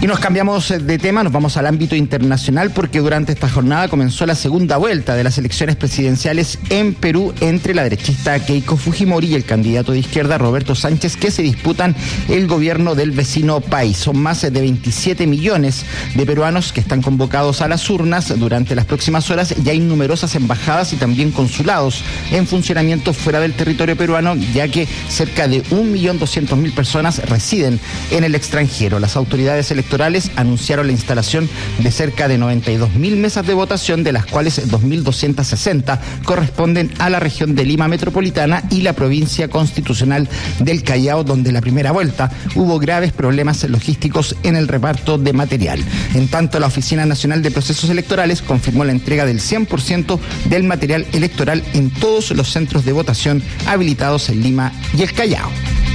Y nos cambiamos de tema, nos vamos al ámbito internacional porque durante esta jornada comenzó la segunda vuelta de las elecciones presidenciales en Perú entre la derechista Keiko Fujimori y el candidato de izquierda Roberto Sánchez, que se disputan el gobierno del vecino país. Son más de 27 millones de peruanos que están convocados a las urnas durante las próximas horas y hay numerosas embajadas y también consulados en funcionamiento fuera del territorio peruano, ya que cerca de 1.200.000 personas residen en el extranjero. Las autoridades electorales anunciaron la instalación de cerca de 92.000 mesas de votación, de las cuales 2.260 corresponden a la región de Lima Metropolitana y la provincia constitucional del Callao, donde la primera vuelta hubo graves problemas logísticos en el reparto de material. En tanto, la Oficina Nacional de Procesos Electorales confirmó la entrega del 100% del material electoral en todos los centros de votación habilitados en Lima y el Callao.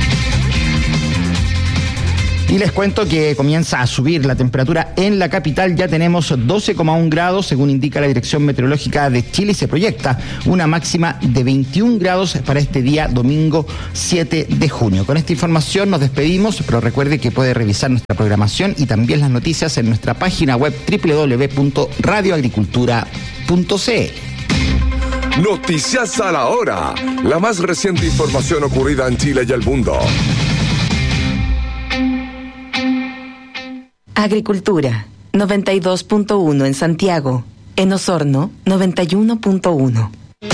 Y les cuento que comienza a subir la temperatura en la capital. Ya tenemos 12,1 grados, según indica la Dirección Meteorológica de Chile, y se proyecta una máxima de 21 grados para este día domingo 7 de junio. Con esta información nos despedimos, pero recuerde que puede revisar nuestra programación y también las noticias en nuestra página web www.radioagricultura.cl. Noticias a la hora. La más reciente información ocurrida en Chile y el mundo. Agricultura, 92.1 en Santiago. En Osorno, 91.1.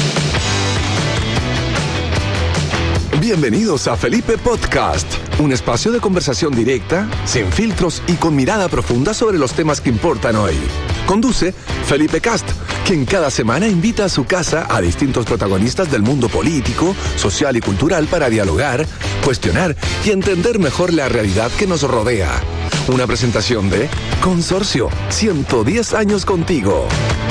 Bienvenidos a Felipe Podcast, un espacio de conversación directa, sin filtros y con mirada profunda sobre los temas que importan hoy. Conduce Felipe Cast, quien cada semana invita a su casa a distintos protagonistas del mundo político, social y cultural para dialogar, cuestionar y entender mejor la realidad que nos rodea. Una presentación de Consorcio, 110 años contigo.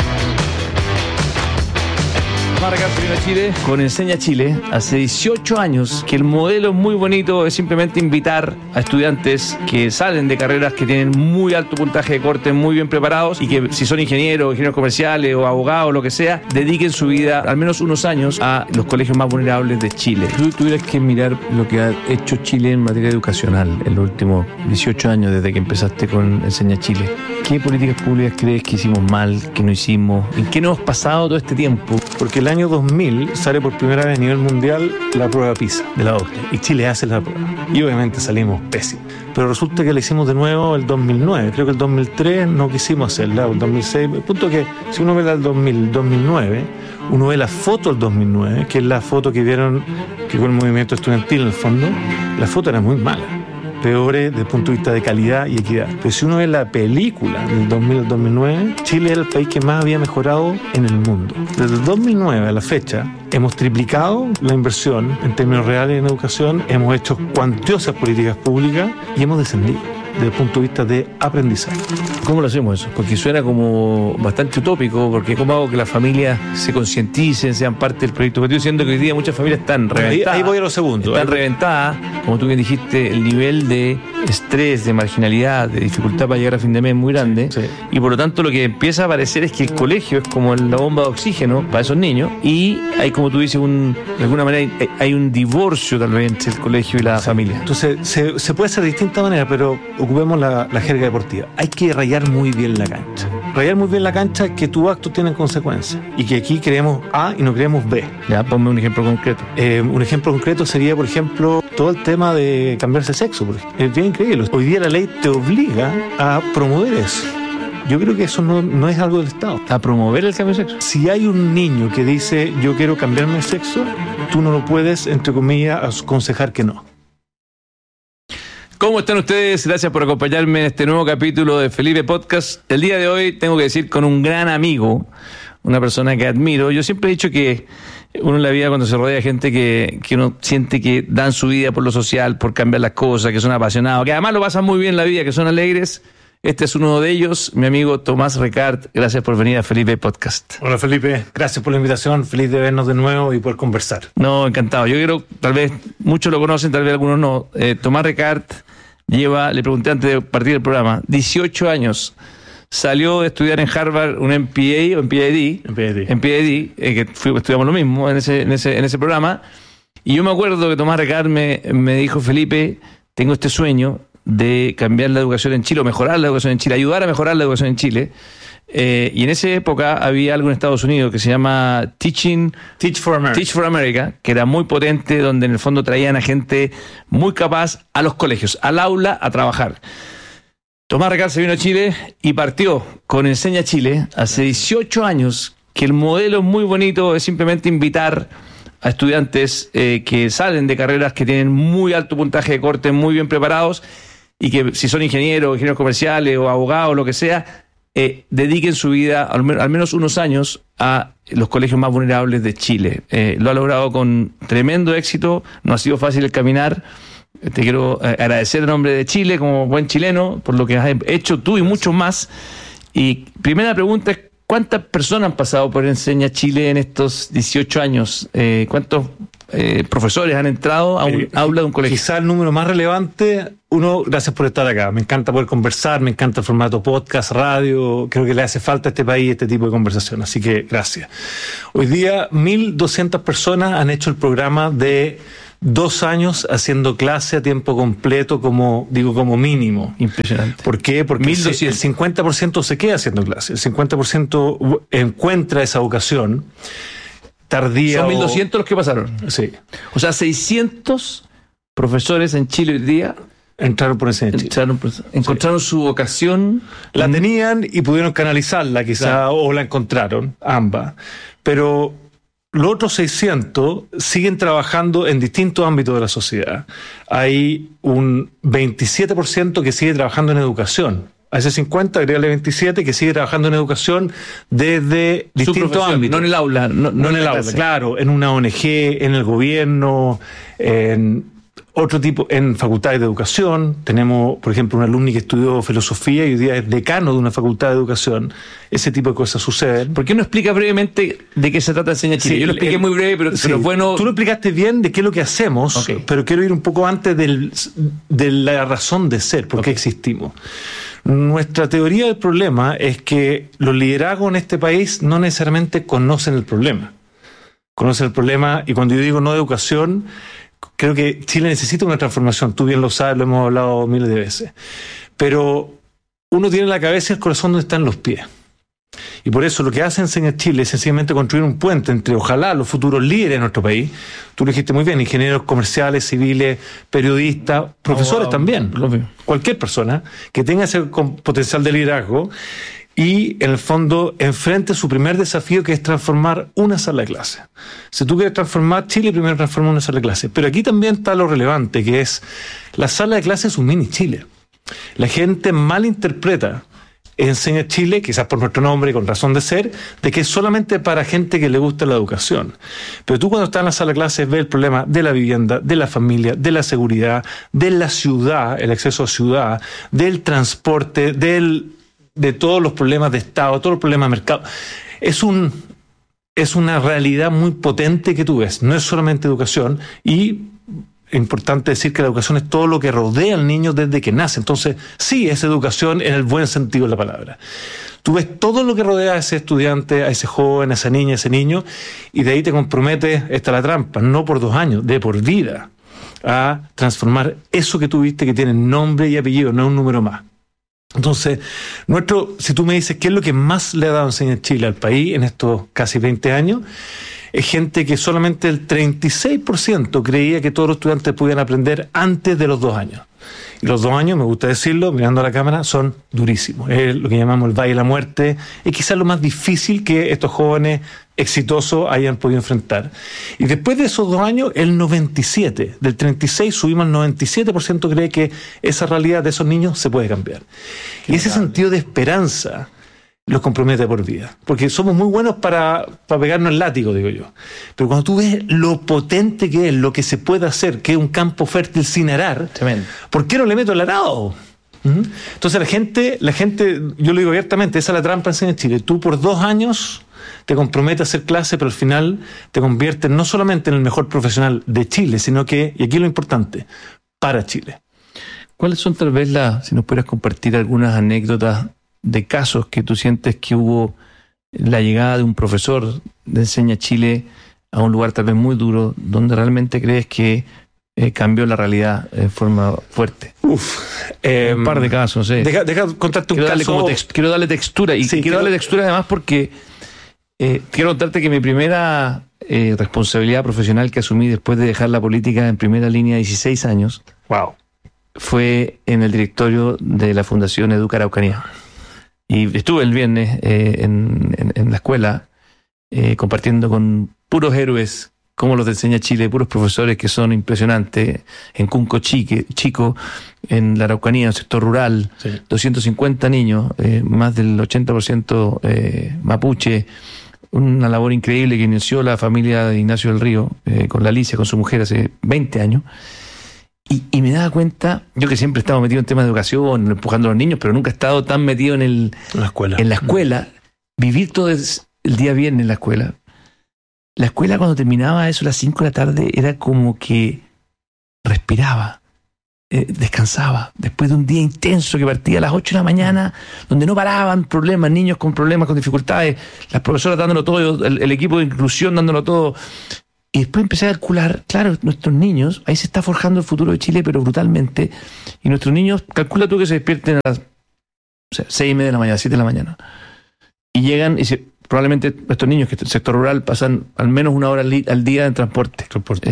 Marca Primero Chile con Enseña Chile. Hace 18 años que el modelo es muy bonito, es simplemente invitar a estudiantes que salen de carreras que tienen muy alto puntaje de corte, muy bien preparados y que si son ingenieros comerciales o abogados, lo que sea, dediquen su vida al menos unos años a los colegios más vulnerables de Chile. Si tú tuvieras que mirar lo que ha hecho Chile en materia educacional en los últimos 18 años desde que empezaste con Enseña Chile, ¿qué políticas públicas crees que hicimos mal, que no hicimos? ¿En qué nos hemos pasado todo este tiempo? Porque el año 2000 sale por primera vez a nivel mundial la prueba PISA de la OCDE y Chile hace la prueba y obviamente salimos pésimos, pero resulta que la hicimos de nuevo el 2009, creo que el 2003 no quisimos hacerla, o el 2006, el punto que si uno ve la del 2009, uno ve la foto del 2009, que es la foto que vieron que con el movimiento estudiantil en el fondo, la foto era muy mala, peores desde el punto de vista de calidad y equidad. Pero si uno ve la película del 2000 al 2009, Chile era el país que más había mejorado en el mundo. Desde el 2009 a la fecha, hemos triplicado la inversión en términos reales en educación, hemos hecho cuantiosas políticas públicas y hemos descendido desde el punto de vista de aprendizaje. ¿Cómo lo hacemos eso? Porque suena como bastante utópico, porque ¿cómo hago que las familias se concienticen, sean parte del proyecto? Porque estoy diciendo que hoy día muchas familias están reventadas. Ahí voy a lo segundo. Están reventadas, como tú bien dijiste, el nivel de estrés, de marginalidad, de dificultad para llegar a fin de mes es muy grande. Sí. Y por lo tanto lo que empieza a aparecer es que el colegio es como la bomba de oxígeno para esos niños y hay, como tú dices, de alguna manera hay un divorcio tal vez entre el colegio y la familia. Entonces se puede hacer de distintas maneras, pero ocupemos la jerga deportiva. Hay que rayar muy bien la cancha. Rayar muy bien la cancha es que tus actos tienen consecuencias y que aquí creemos A y no creemos B. Ya, ponme un ejemplo concreto. Un ejemplo concreto sería, por ejemplo, todo el tema de cambiarse de sexo. Es bien increíble. Hoy día la ley te obliga a promover eso. Yo creo que eso no es algo del Estado. ¿A promover el cambio de sexo? Si hay un niño que dice yo quiero cambiarme de sexo, tú no lo puedes, entre comillas, aconsejar que no. ¿Cómo están ustedes? Gracias por acompañarme en este nuevo capítulo de Felipe Podcast. El día de hoy tengo que decir con un gran amigo, una persona que admiro. Yo siempre he dicho que uno en la vida, cuando se rodea de gente que uno siente que dan su vida por lo social, por cambiar las cosas, que son apasionados, que además lo pasan muy bien en la vida, que son alegres. Este es uno de ellos, mi amigo Tomás Recart. Gracias por venir a Felipe Podcast. Hola Felipe, gracias por la invitación. Feliz de vernos de nuevo y poder conversar. No, encantado. Yo quiero, tal vez muchos lo conocen, tal vez algunos no. Tomás Recart le pregunté antes de partir del programa, 18 años. Salió de estudiar en Harvard un MPA o MPhD, que estudiamos lo mismo en ese programa. Y yo me acuerdo que Tomás Recart me dijo, Felipe, tengo este sueño de cambiar la educación en Chile, o mejorar la educación en Chile, ayudar a mejorar la educación en Chile. Y en esa época había algo en Estados Unidos que se llama Teach for America, que era muy potente, donde en el fondo traían a gente muy capaz a los colegios, al aula, a trabajar. Tomás Recal se vino a Chile y partió con Enseña Chile hace 18 años, que el modelo es muy bonito, es simplemente invitar a estudiantes que salen de carreras que tienen muy alto puntaje de corte, muy bien preparados, y que si son ingenieros comerciales o abogados, lo que sea, dediquen su vida al menos unos años a los colegios más vulnerables de Chile. Lo ha logrado con tremendo éxito, no ha sido fácil el caminar. Te quiero agradecer en nombre de Chile, como buen chileno, por lo que has hecho tú y muchos más. Y primera pregunta es, ¿cuántas personas han pasado por Enseña Chile en estos 18 años? ¿Cuántos profesores han entrado a un aula de un colegio? Quizá el número más relevante, gracias por estar acá. Me encanta poder conversar, me encanta el formato podcast, radio. Creo que le hace falta a este país este tipo de conversación, así que gracias. Hoy día 1.200 personas han hecho el programa de 2 años haciendo clase a tiempo completo, como mínimo. Impresionante. ¿Por qué? Porque el 50% se queda haciendo clase, el 50% encuentra esa vocación tardía. Son 1.200 los que pasaron. Sí. O sea, 600 profesores en Chile hoy día entraron por Enseña Chile. Encontraron su vocación. La tenían y pudieron canalizarla quizá, claro, o la encontraron, ambas. Pero los otros 600 siguen trabajando en distintos ámbitos de la sociedad. Hay un 27% que sigue trabajando en educación. A ese 50, agregale 27 que sigue trabajando en educación desde distintos ámbitos. No en el aula. No en el aula, claro. En una ONG, en el gobierno, en otro tipo, en facultades de educación. Tenemos, por ejemplo, un alumni que estudió filosofía y hoy día es decano de una facultad de educación. Ese tipo de cosas suceden. ¿Por qué no explica brevemente de qué se trata Enseña Chile? Sí, yo lo expliqué muy breve, pero es bueno. Tú lo explicaste bien de qué es lo que hacemos, pero quiero ir un poco antes de la razón de ser, por qué existimos. Nuestra teoría del problema es que los liderazgos en este país no necesariamente conocen el problema. Conocen el problema, y cuando yo digo no de educación, creo que Chile necesita una transformación. Tú bien lo sabes, lo hemos hablado miles de veces. Pero uno tiene la cabeza y el corazón donde están los pies. Y por eso lo que hace Enseña Chile es sencillamente construir un puente entre, ojalá, los futuros líderes de nuestro país. Tú lo dijiste muy bien, ingenieros comerciales, civiles, periodistas, profesores también. Cualquier persona que tenga ese potencial de liderazgo y, en el fondo, enfrente su primer desafío, que es transformar una sala de clase. Si tú quieres transformar Chile, primero transforma una sala de clase. Pero aquí también está lo relevante, que es la sala de clase es un mini Chile. La gente malinterpreta Enseña Chile, quizás por nuestro nombre, con razón de ser, de que es solamente para gente que le gusta la educación. Pero tú, cuando estás en la sala de clases, ves el problema de la vivienda, de la familia, de la seguridad, de la ciudad, el acceso a ciudad, del transporte, de todos los problemas de Estado, todos los problemas de mercado. Es una realidad muy potente que tú ves. No es solamente educación, y es importante decir que la educación es todo lo que rodea al niño desde que nace. Entonces, sí, es educación en el buen sentido de la palabra. Tú ves todo lo que rodea a ese estudiante, a ese joven, a esa niña, a ese niño, y de ahí te comprometes, esta es la trampa, no por 2 años, de por vida, a transformar eso que tú viste, que tiene nombre y apellido, no un número más. Entonces, si tú me dices qué es lo que más le ha dado Enseña Chile al país en estos casi 20 años, es gente que solamente el 36% creía que todos los estudiantes pudieran aprender antes de los 2 años. Y los 2 años, me gusta decirlo, mirando a la cámara, son durísimos. Es lo que llamamos el valle de la muerte. Es quizás lo más difícil que estos jóvenes exitosos hayan podido enfrentar. Y después de esos 2 años, el 97%, del 36% subimos al 97% cree que esa realidad de esos niños se puede cambiar. Y ese sentido de esperanza los compromete por vida. Porque somos muy buenos para pegarnos el látigo, digo yo. Pero cuando tú ves lo potente que es, lo que se puede hacer, que es un campo fértil sin arar, tremendo. ¿Por qué no le meto el arado? Entonces la gente, yo lo digo abiertamente, esa es la trampa en Chile. Tú por 2 años te comprometes a hacer clase, pero al final te conviertes no solamente en el mejor profesional de Chile, sino que, y aquí lo importante, para Chile. ¿Cuáles son tal vez si nos pudieras compartir algunas anécdotas de casos que tú sientes que hubo la llegada de un profesor de Enseña Chile a un lugar tal vez muy duro, donde realmente crees que cambió la realidad de forma fuerte. Un par de casos, no sé. Deja contarte un caso. Quiero darle textura. Y quiero darle textura además porque quiero contarte que mi primera responsabilidad profesional que asumí después de dejar la política en primera línea 16 años, fue en el directorio de la Fundación Educa Araucanía. Y estuve el viernes en la escuela compartiendo con puros héroes como los de Enseña Chile, puros profesores que son impresionantes, en Cunco Chico, en la Araucanía, en el sector rural, 250 niños, más del 80% mapuche, una labor increíble que inició la familia de Ignacio del Río, con la Alicia, con su mujer, hace 20 años. Y me daba cuenta, yo que siempre he estado metido en temas de educación, empujando a los niños, pero nunca he estado tan metido en la escuela, vivir todo el día viernes en la escuela. La escuela cuando terminaba eso a las 5 de la tarde era como que respiraba, descansaba, después de un día intenso que partía a las 8 de la mañana, donde no paraban problemas, niños con problemas, con dificultades, las profesoras dándolo todo, el equipo de inclusión dándolo todo. Y después empecé a calcular, claro, nuestros niños, ahí se está forjando el futuro de Chile, pero brutalmente, y nuestros niños, calcula tú que se despierten a las 6:30 de la mañana, 7 de la mañana, y llegan y probablemente estos niños que en el sector rural pasan al menos 1 hora al día en transporte.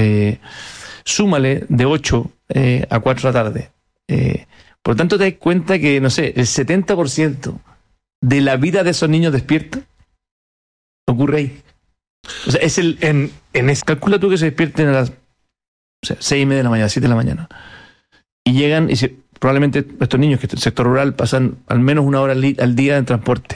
Súmale de 8 a 4 de la tarde. Por lo tanto, te das cuenta que, no sé, el 70% de la vida de esos niños despierta ocurre ahí. O sea, es calcula tú que se despierten a las 6:30 de la mañana, 7 de la mañana, y llegan y probablemente estos niños que en el sector rural pasan al menos 1 hora al día en transporte.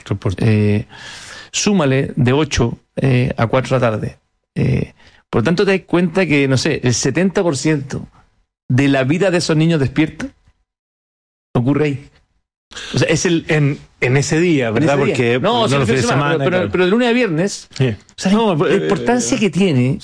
Súmale de 8 a 4 de la tarde. Por lo tanto, te das cuenta que, no sé, el 70% de la vida de esos niños despierta ocurre ahí. O sea, es en ese día, ¿verdad? Porque no los fines de semana, pero de lunes a viernes. O sea, la importancia que tiene